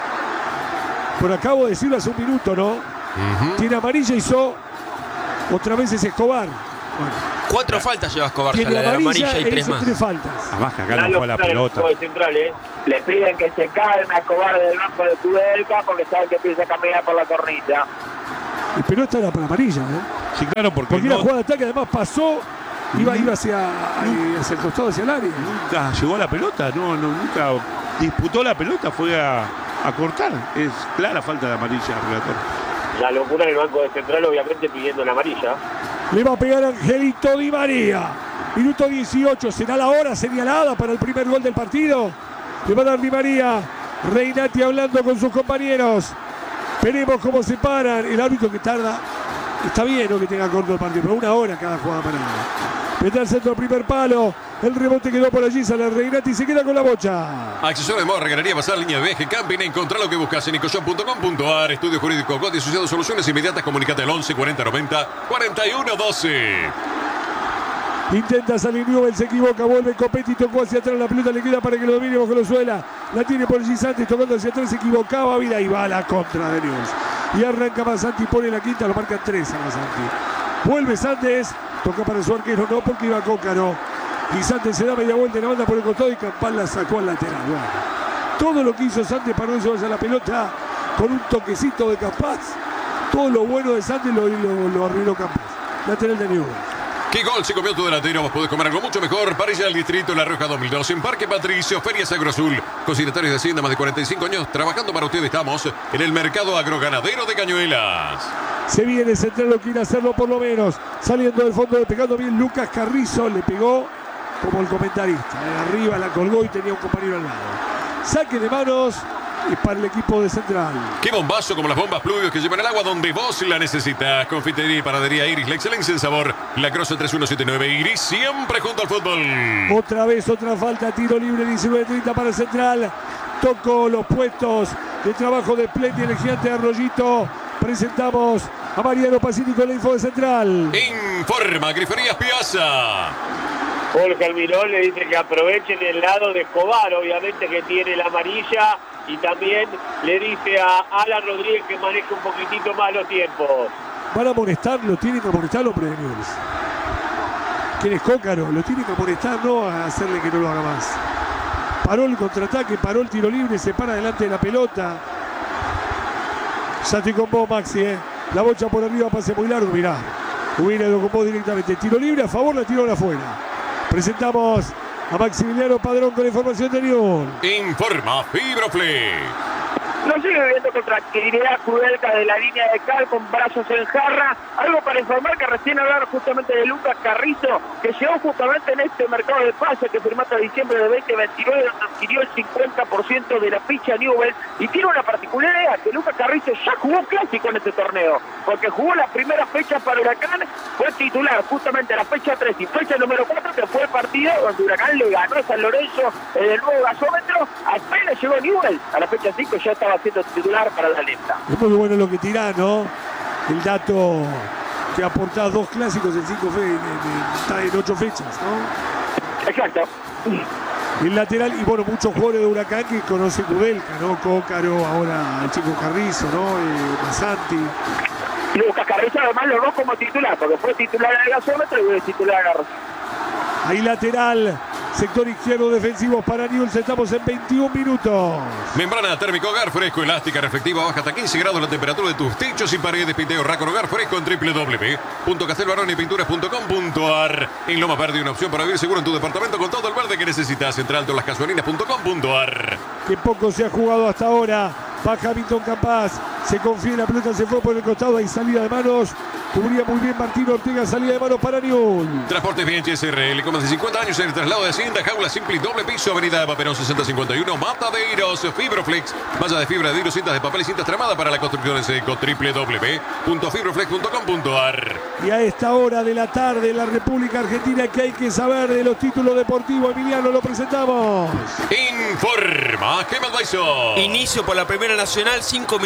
Por acabo de decirlo hace un minuto, ¿no? Tiene amarilla, hizo otra vez es Escobar. Bueno, 4 faltas lleva Escobar, tiene ya la amarilla y 3 más. 3 faltas. Además que acá no fue la pelota. Le piden que se calme a Escobar del banco de Kudelka porque saben que empieza a caminar por la cornisa. Pero esta era para amarilla, Sí, claro, porque la jugada de ataque además pasó, iba hacia el costado, hacia el área. Nunca llegó a la pelota, nunca disputó la pelota, fue a cortar. Es clara falta de amarilla, relator. La locura en el banco de Central, obviamente pidiendo la amarilla. Le va a pegar Angelito Di María. Minuto 18, será la hora señalada para el primer gol del partido. Le va a dar Di María. Reinati hablando con sus compañeros. Veremos cómo se paran. El árbitro que tarda. Está bien, ¿no?, que tenga corto el partido, pero 1 hora cada jugada parada. Mete al centro, primer palo. El rebote quedó por allí, sale Reinati y se queda con la bocha. Accesorio de moda, regalería, pasar línea de BG Camping. Encontrá lo que buscas en ecoshop.com.ar. Estudio Jurídico Coti Asociados, soluciones inmediatas. Comunicate al 11 40 90 41 12. Intenta salir Newell, se equivoca, vuelve Copetti, tocó hacia atrás, la pelota le queda para que lo domine bajo la suela. La tiene por allí Santi, tocando hacia atrás, se equivocaba, mira, y va a la contra de Newell. Y arranca Masanti, pone la quinta, lo marca 3 a Masanti. Vuelve Santos, toca para su arquero, no, porque iba Cócaro. Y Santos se da media vuelta en la banda por el costado y Campal la sacó al lateral. Bueno, todo lo que hizo Santos para no llevarse a la pelota con un toquecito de Campaz. Todo lo bueno de Santos lo arruinó Campaz. Lateral de Newell. ¿Qué gol se comió tu delantero? Vos podés comer algo mucho mejor. Parrilla del Distrito La Rioja 2002 en Parque Patricio, Ferias Agroazul. Consignatarios de Hacienda, más de 45 años trabajando para ustedes. Estamos en el mercado agroganadero de Cañuelas. Se viene Central, lo quiere hacerlo por lo menos. Saliendo del fondo, pegando bien Lucas Carrizo. Le pegó como el comentarista. Arriba la colgó y tenía un compañero al lado. Saque de manos. Y para el equipo de Central. Qué bombazo como las bombas Pluvios que llevan el agua donde vos la necesitas. Confitería y panadería Iris, la excelencia en sabor. La Croce 3179 Iris, siempre junto al fútbol. Otra vez, otra falta, tiro libre, 19-30 para Central. Tocó los puestos de trabajo de Plenty, el gigante de Arroyito. Presentamos a Mariano Pacini con la info de Central. Informa Griferías Piazza. Jorge Almirón le dice que aprovechen el lado de Escobar, obviamente que tiene la amarilla. Y también le dice a Alan Rodríguez que maneje un poquitito más los tiempos. Van a amonestarlo, tienen que amonestarlo, Premios. ¿Quién es Cócaro? Lo tienen que amonestar, no a hacerle que no lo haga más. Paró el contraataque, paró el tiro libre, se para delante de la pelota. Ya te con vos, Maxi, La bocha por arriba, pase muy largo, mirá. Hubiera ido con vos directamente. Tiro libre a favor, la tiró afuera. Presentamos a Maximiliano Padrón con la información de Newell. Informa Fibroflex. No sigue viendo con tranquilidad Kudelka de la línea de cal con brazos en jarra. Algo para informar que recién hablaron justamente de Lucas Carrizo, que llegó justamente en este mercado de pases que firmó hasta diciembre de 2029, donde adquirió el 50% de la ficha Newell. Y tiene una particularidad, que Lucas Carrizo ya jugó clásico en este torneo, porque jugó la primera fecha para Huracán, fue titular justamente la fecha 3 y fecha número 4, que fue el partido donde Huracán le ganó a San Lorenzo en el nuevo gasómetro. Apenas llegó Newell a la fecha 5, ya estaba siendo titular para la lista. Es muy bueno lo que tira, ¿no? El dato que aportás 2 clásicos en 5 en 8 fechas, ¿no? Exacto. El lateral, y bueno, muchos jugadores de Huracán que conoce Kudelka, ¿no? Cócaro, ahora el chico Carrizo, ¿no? Masanti. Lucas Carrizo además lo dos como titular, porque fue titular en el gasómetro y fue titular en la Rosa. Ahí lateral, sector izquierdo defensivo para Newell, estamos en 21 minutos. Membrana térmica Hogar Fresco, elástica, reflectiva, baja hasta 15 grados la temperatura de tus techos y paredes. Pinteo Racon Hogar Fresco en www.castelbaronipinturas.com.ar. En Loma Verde, una opción para vivir seguro en tu departamento con todo el verde que necesitas. Central de las Casuarinas.com.ar. Que poco se ha jugado hasta ahora. Baja Hamilton Capaz, se confía en la pelota, se fue por el costado, hay salida de manos. Cubría muy bien Martín Ortega, salida de manos para Newell. Transportes Bien SRL, con más de 50 años en el traslado de Hacienda, jaula simple y doble piso, avenida de Paperón 6051, Mataderos, Fibroflex, malla de fibra de vidrio, cintas de papel y cintas tramadas para la construcción en seco, www.fibroflex.com.ar. Y a esta hora de la tarde en la República Argentina, que hay que saber de los títulos deportivos, Emiliano, lo presentamos. Informa Gemma Advisor. Inicio por la Primera Nacional, 5 minutos,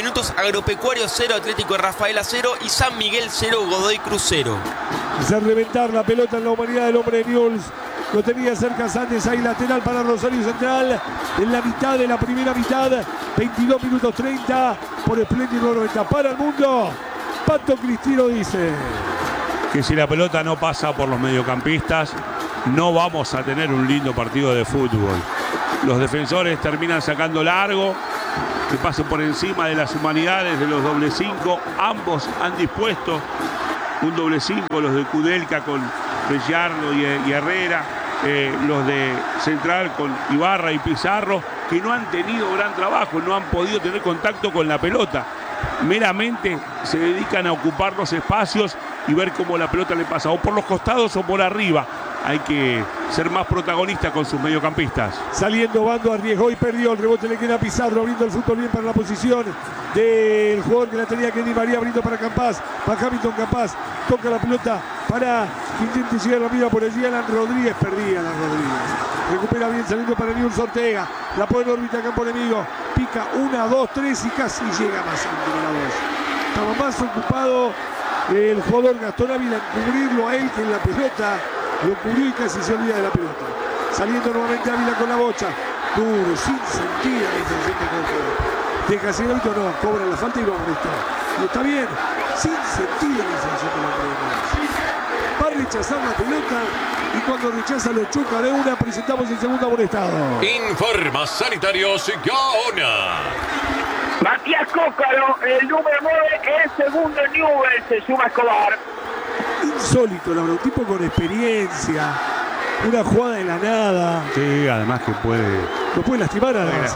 Agropecuario 0, Atlético de Rafaela 0 y San Miguel 0, Godoy Cruz 0. Hacer reventar la pelota en la humanidad del hombre de Newell's. Lo tenía cerca Sandes, ahí lateral para Rosario Central. En la mitad de la primera mitad, 22 minutos 30 por Espléndido 90. Para el mundo, Pato Cristino dice que si la pelota no pasa por los mediocampistas, no vamos a tener un lindo partido de fútbol. Los defensores terminan sacando largo, que pase por encima de las humanidades, de los doble 5. Ambos han dispuesto un doble 5, los de Kudelka con Bellardo y Herrera, los de Central con Ibarra y Pizarro, que no han tenido gran trabajo, no han podido tener contacto con la pelota. Meramente se dedican a ocupar los espacios y ver cómo la pelota le pasa, o por los costados o por arriba. Hay que ser más protagonista con sus mediocampistas. Saliendo Bando, arriesgó y perdió. El rebote le queda a Pizarro, abriendo el fútbol bien para la posición del jugador que la tenía, que Di María, abriendo para Campás. Para Hamilton Campás. Toca la pelota para que intente llegar la mira por allí. Alan Rodríguez, perdía Alan Rodríguez. Recupera bien saliendo para Newell's Ortega. La pone en órbita campo enemigo. Pica 1, 2, 3 y casi llega más a la 2. Estaba más ocupado el jugador Gastón Ávila en cubrirlo a él que en la pelota. Lo cubrió y casi se olvida de la pelota. Saliendo nuevamente Ávila con la bocha. Duro, sin sentido la intención de Coco. Deja sin hábito, no, cobra la falta y lo amonestó. Y está bien, sin sentido la intención de la pelota. Va a rechazar la pelota y cuando rechaza lo choca de una. Presentamos el segundo amonestado. Informa Sanitarios Gaona. Matías Cócaro, el número 9, el segundo Newell's, se suma Escobar. Insólito, Laura, un tipo con experiencia, una jugada de la nada. Sí, además que lo puede lastimar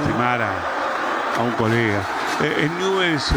a un colega. En Newell's,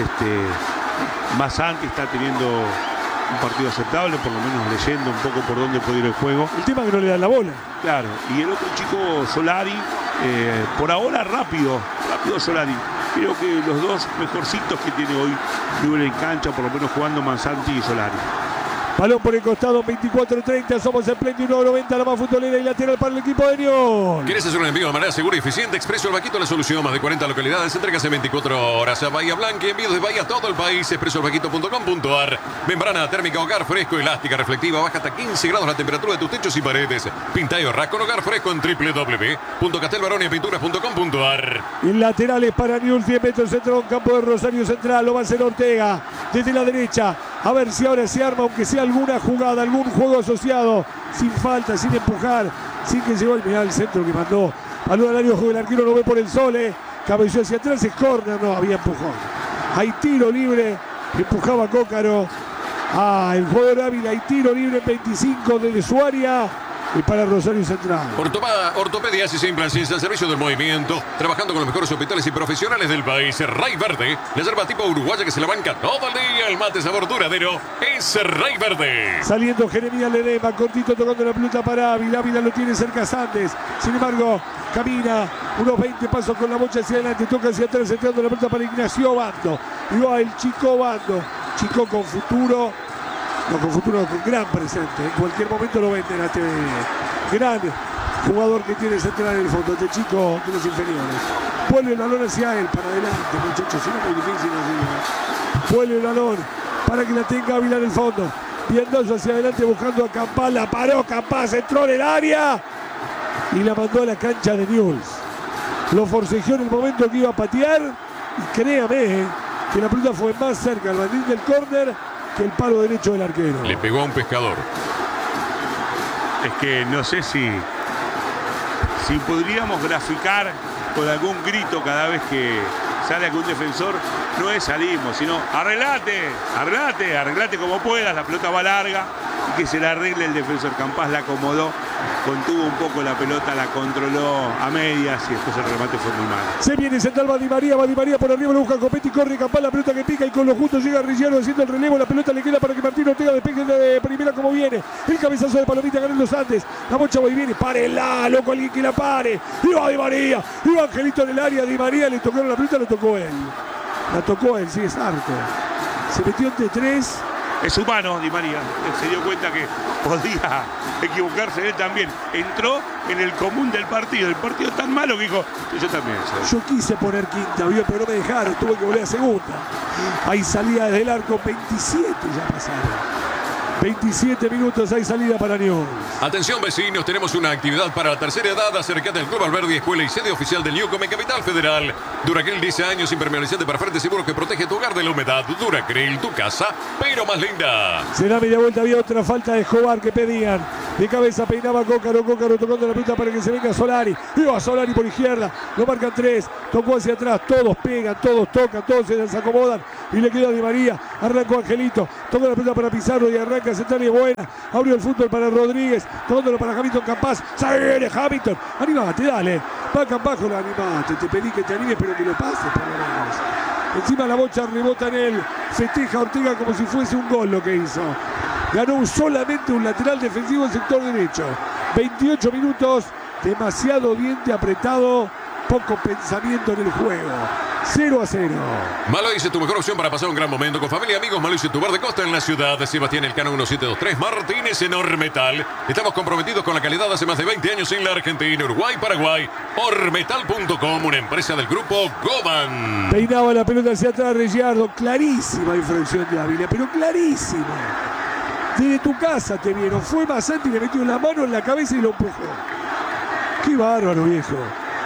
Masanti está teniendo un partido aceptable, por lo menos leyendo un poco por dónde puede ir el juego. El tema es que no le dan la bola. Claro, y el otro chico, Solari, por ahora rápido Solari. Creo que los dos mejorcitos que tiene hoy Newell's en cancha, por lo menos jugando Masanti y Solari. Balón por el costado, 24-30, somos Espléndido 90, la más futbolera y lateral para el equipo de Newell's. ¿Quieres hacer un envío de manera segura y eficiente? Expreso El Vaquito, la solución. Más de 40 localidades, entregas en 24 horas a Bahía Blanca, envíos de Bahía a todo el país. expresoelvaquito.com.ar. Membrana térmica, hogar fresco, elástica, reflectiva, baja hasta 15 grados la temperatura de tus techos y paredes. Pinta y ahorra con hogar fresco en www.castelbaroniapinturas.com.ar. El lateral es para Newell's, 10 metros centro, un campo de Rosario Central, lo va a hacer Ortega desde la derecha. A ver si ahora se arma, aunque sea alguna jugada, algún juego asociado, sin falta, sin empujar, sin que llegó el centro que mandó. Balón al área, juego el arquero, lo ve por el Sole, cabeceó hacia atrás, es córner, no, había empujón. Hay tiro libre, empujaba Cócaro. El jugador Ávila, hay tiro libre en 25 desde su área. Y para Rosario Central. Ortopedias y implantes al servicio del movimiento, trabajando con los mejores hospitales y profesionales del país. Ray Verde, la yerba tipo uruguaya que se la banca todo el día. El mate sabor duradero es Ray Verde. Saliendo Jeremías Ledema, cortito tocando la pelota para Ávila. Ávila lo tiene cerca Sandes. Sin embargo, camina unos 20 pasos con la bocha hacia adelante, toca hacia atrás, entrando la pelota para Ignacio Bando. Y va el Chico Bando. Chico con futuro. No, con futuro, con gran presente. En cualquier momento lo venden a este gran jugador que tiene Central en el fondo. Este chico de los inferiores. Vuelve el balón hacia él, para adelante, muchachos. Si no es muy difícil así. Vuelve el balón para que la tenga Ávila en el fondo. Viendo hacia adelante, buscando a Campás. La paró Campás, entró en el área y la mandó a la cancha de Newell's. Lo forcejeó en el momento que iba a patear. Y créame que la pelota fue más cerca al bandín del córner que el palo derecho del arquero. Le pegó a un pescador. Es que no sé si podríamos graficar con algún grito cada vez que sale algún defensor. No es salimos, sino arreglate como puedas. La pelota va larga y que se la arregle el defensor. Campás la acomodó, contuvo un poco la pelota, la controló a medias y después el remate fue muy mal. Se viene Central, va Di María por arriba, lo busca Copetti, corre Campás, la pelota que pica y con los justos llega Rillero haciendo el relevo, la pelota le queda para que Martín Ortega despeje de primera como viene. El cabezazo de Palomita, ganan los Andes, la bocha va y viene, párela, loco, alguien que la pare. Y va Di María, y va Angelito en el área, Di María le tocaron la pelota, la tocó él. Sí, es harto. Se metió entre tres Es humano, Di María. Se dio cuenta que podía equivocarse él también. Entró en el común del partido. El partido tan malo que dijo, yo también soy. Yo quise poner quinta, pero no me dejaron. Tuve que volver a segunda. Hay salida desde el arco, 27 ya pasaron. 27 minutos, hay salida para Newell's. Atención vecinos, tenemos una actividad para la tercera edad. Acércate al Club Alberdi, escuela y sede oficial del Newcom en Capital Federal. Duracril 10 años, impermeabilizante para frente seguro que protege tu hogar de la humedad. Duracril, tu casa, pero más linda. Será media vuelta, había otra falta de Escobar que pedían. De cabeza peinaba Cócaro tocando la pelota para que se venga Solari. Iba Solari por izquierda, lo marcan 3, tocó hacia atrás, todos pegan, todos tocan, todos se desacomodan y le queda a Di María. Arrancó Angelito, tocó la pelota para Pizarro y arranca central y buena. Abrió el fútbol para Rodríguez, tocándolo para Hamilton Campas. ¡Se viene Hamilton! ¡Animate, dale! Va Campas con la animate, te pedí que te animes, pero que lo pases por lo menos. Encima la bocha rebota en él, festeja Ortega como si fuese un gol lo que hizo. Ganó solamente un lateral defensivo en sector derecho. 28 minutos, demasiado diente apretado, poco pensamiento en el juego. 0-0. Maloise, tu mejor opción para pasar un gran momento con familia y amigos. Maloise, tu bar de costa en la ciudad de Sebastián Elcano 1723 Martínez en Ormetal. Estamos comprometidos con la calidad hace más de 20 años en la Argentina, Uruguay, Paraguay. Ormetal.com, una empresa del grupo Goban. Peinaba la pelota hacia atrás Reggiardo. Clarísima infracción de Ávila, pero clarísima. Desde tu casa te vieron. Fue Masanti y le metió la mano en la cabeza y lo empujó. Qué bárbaro, viejo.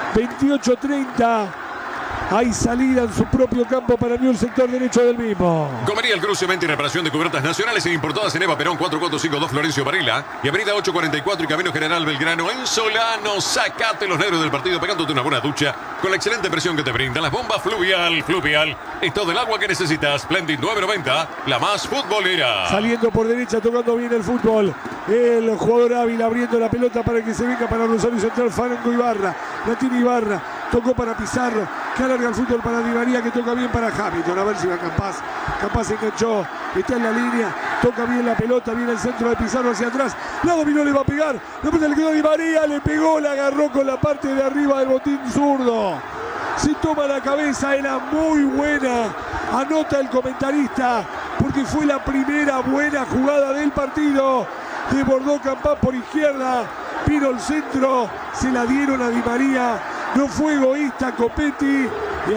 28-30. Hay salida en su propio campo para el sector derecho del mismo. Comería El Cruce, venta y reparación de cubiertas nacionales e importadas en Eva Perón 4452 Florencio Varela y avenida 844 y Camino General Belgrano en Solano. Sacate los nervios del partido pegándote una buena ducha con la excelente presión que te brindan las bombas Fluvial. Fluvial es todo el agua que necesitas. Splendid 990, la más futbolera. Saliendo por derecha, tocando bien el fútbol. El jugador Ávila abriendo la pelota para que se venga para Rosario Central. Franco Ibarra, la tiene Ibarra. Tocó para Pizarro, que alarga el fútbol para Di María, que toca bien para Hamilton. A ver si va Campas. Campas se enganchó, está en la línea, toca bien la pelota, viene el centro de Pizarro hacia atrás. La dominó, le va a pegar. La pelota le quedó a Di María, le pegó, la agarró con la parte de arriba del botín zurdo. Se toma la cabeza, era muy buena. Anota el comentarista, porque fue la primera buena jugada del partido. Desbordó Campas por izquierda, vino el centro, se la dieron a Di María. No fue egoísta Copetti y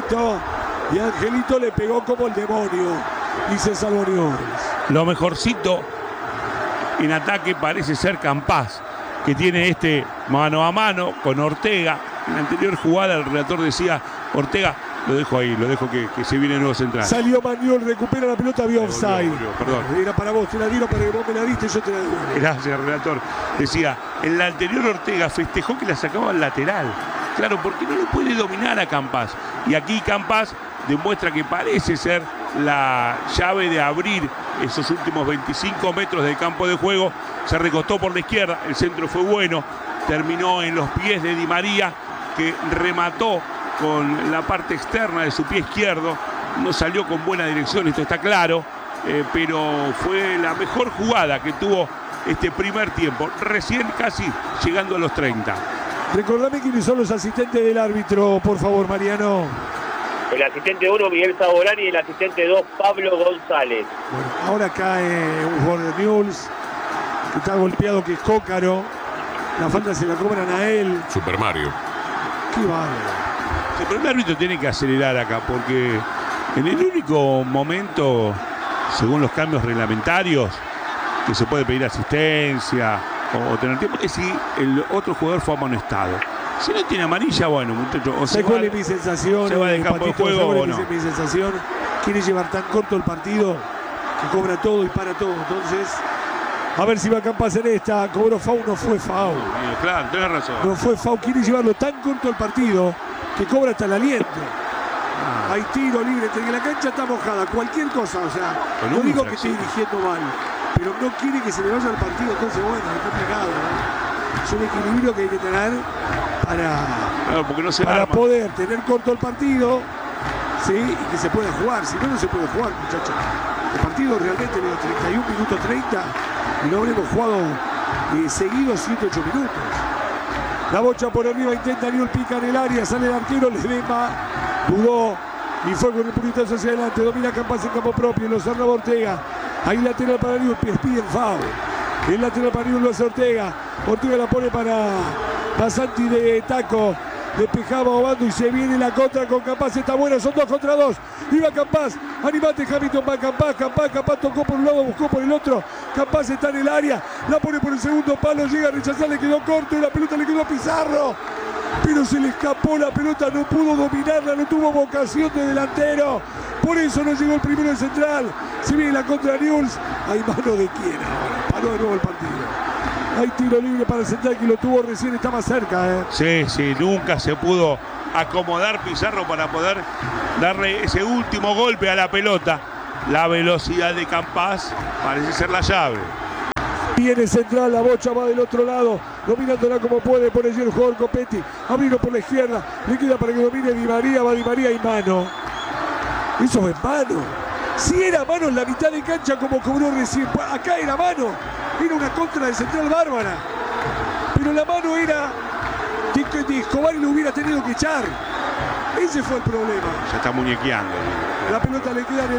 Angelito le pegó como el demonio y se salvó Newell's. Lo mejorcito en ataque parece ser Campas, que tiene este mano a mano con Ortega. En la anterior jugada el relator decía Ortega, lo dejo ahí, lo dejo que se viene el nuevo central. Salió Manuel, recupera la pelota, vio offside. Perdón. Era para vos, te la dieron para que vos me la diste, yo te la devuelvo. Gracias, relator. Decía, en la anterior Ortega festejó que la sacaba al lateral. Claro, porque no lo puede dominar a Campas. Y aquí Campas demuestra que parece ser la llave de abrir esos últimos 25 metros del campo de juego. Se recostó por la izquierda, el centro fue bueno. Terminó en los pies de Di María, que remató con la parte externa de su pie izquierdo. No salió con buena dirección, esto está claro. Pero fue la mejor jugada que tuvo este primer tiempo. Recién casi llegando a los 30. Recordame quiénes son los asistentes del árbitro, por favor, Mariano. El asistente 1, Miguel Saborani, y el asistente 2, Pablo González. Bueno, ahora cae un jugador de Newell's que está golpeado, que es Cócaro. La falta se la cobran a él. Super Mario. Qué bárbaro. Sí, pero el árbitro tiene que acelerar acá, porque en el único momento, según los cambios reglamentarios, que se puede pedir asistencia o tener tiempo, es si el otro jugador fue amonestado. Si no tiene amarilla, bueno, muchachos, o se va, mi sensación, se va del campo de juego o no. Mi sensación, quiere llevar tan corto el partido que cobra todo y para todo. Entonces, a ver si va Campas en esta. Cobró foul, no fue foul. Claro, tenés razón. No fue foul, quiere llevarlo tan corto el partido que cobra hasta el aliento. Hay tiro libre, que la cancha está mojada, cualquier cosa, o sea, no digo que esté dirigiendo mal, pero no quiere que se le vaya al partido, entonces bueno, es complicado, ¿no? Es un equilibrio que hay que tener para poder tener corto el partido, ¿sí? Y que se pueda jugar, si no, no se puede jugar, muchachos. El partido realmente de los 31 minutos 30 y no habremos jugado seguidos 108 minutos. La bocha por arriba, intenta Newell, pica en el área, sale el arquero, Ledesma, dudó y fue con el puñetazo hacia adelante. Domina Campas en campo propio, lo cerraba Ortega. Hay lateral para Newell's, piden foul. El lateral para Newell's lo hace Ortega. Ortega la pone para Santi de taco. Despejaba Obando y se viene la contra con Campaz. Está buena, son 2 contra 2. Iba Campaz, animate Hamilton, va Campaz tocó por un lado, buscó por el otro. Campaz está en el área, la pone por el segundo palo, llega a rechazar, le quedó corto y la pelota le quedó a Pizarro. Pero se le escapó la pelota, no pudo dominarla, no tuvo vocación de delantero. Por eso no llegó el primero de Central. Se viene la contra Newell's. Hay mano de quién ahora. Paró de nuevo el partido. Hay tiro libre para el Central que lo tuvo recién, está más cerca. Sí, nunca se pudo acomodar Pizarro para poder darle ese último golpe a la pelota. La velocidad de Campaz parece ser la llave. Viene Central, la bocha va del otro lado, dominándola como puede, por allí el jugador Copetti. Abrino por la izquierda, le queda para que domine Di María, va Di María y mano. Eso es mano. Si era mano en la mitad de cancha como cobró recién, acá era mano. Era una contra de Central bárbara. Pero la mano era de Escobar y lo hubiera tenido que echar. Ese fue el problema. Ya está muñequeando. La pelota le queda en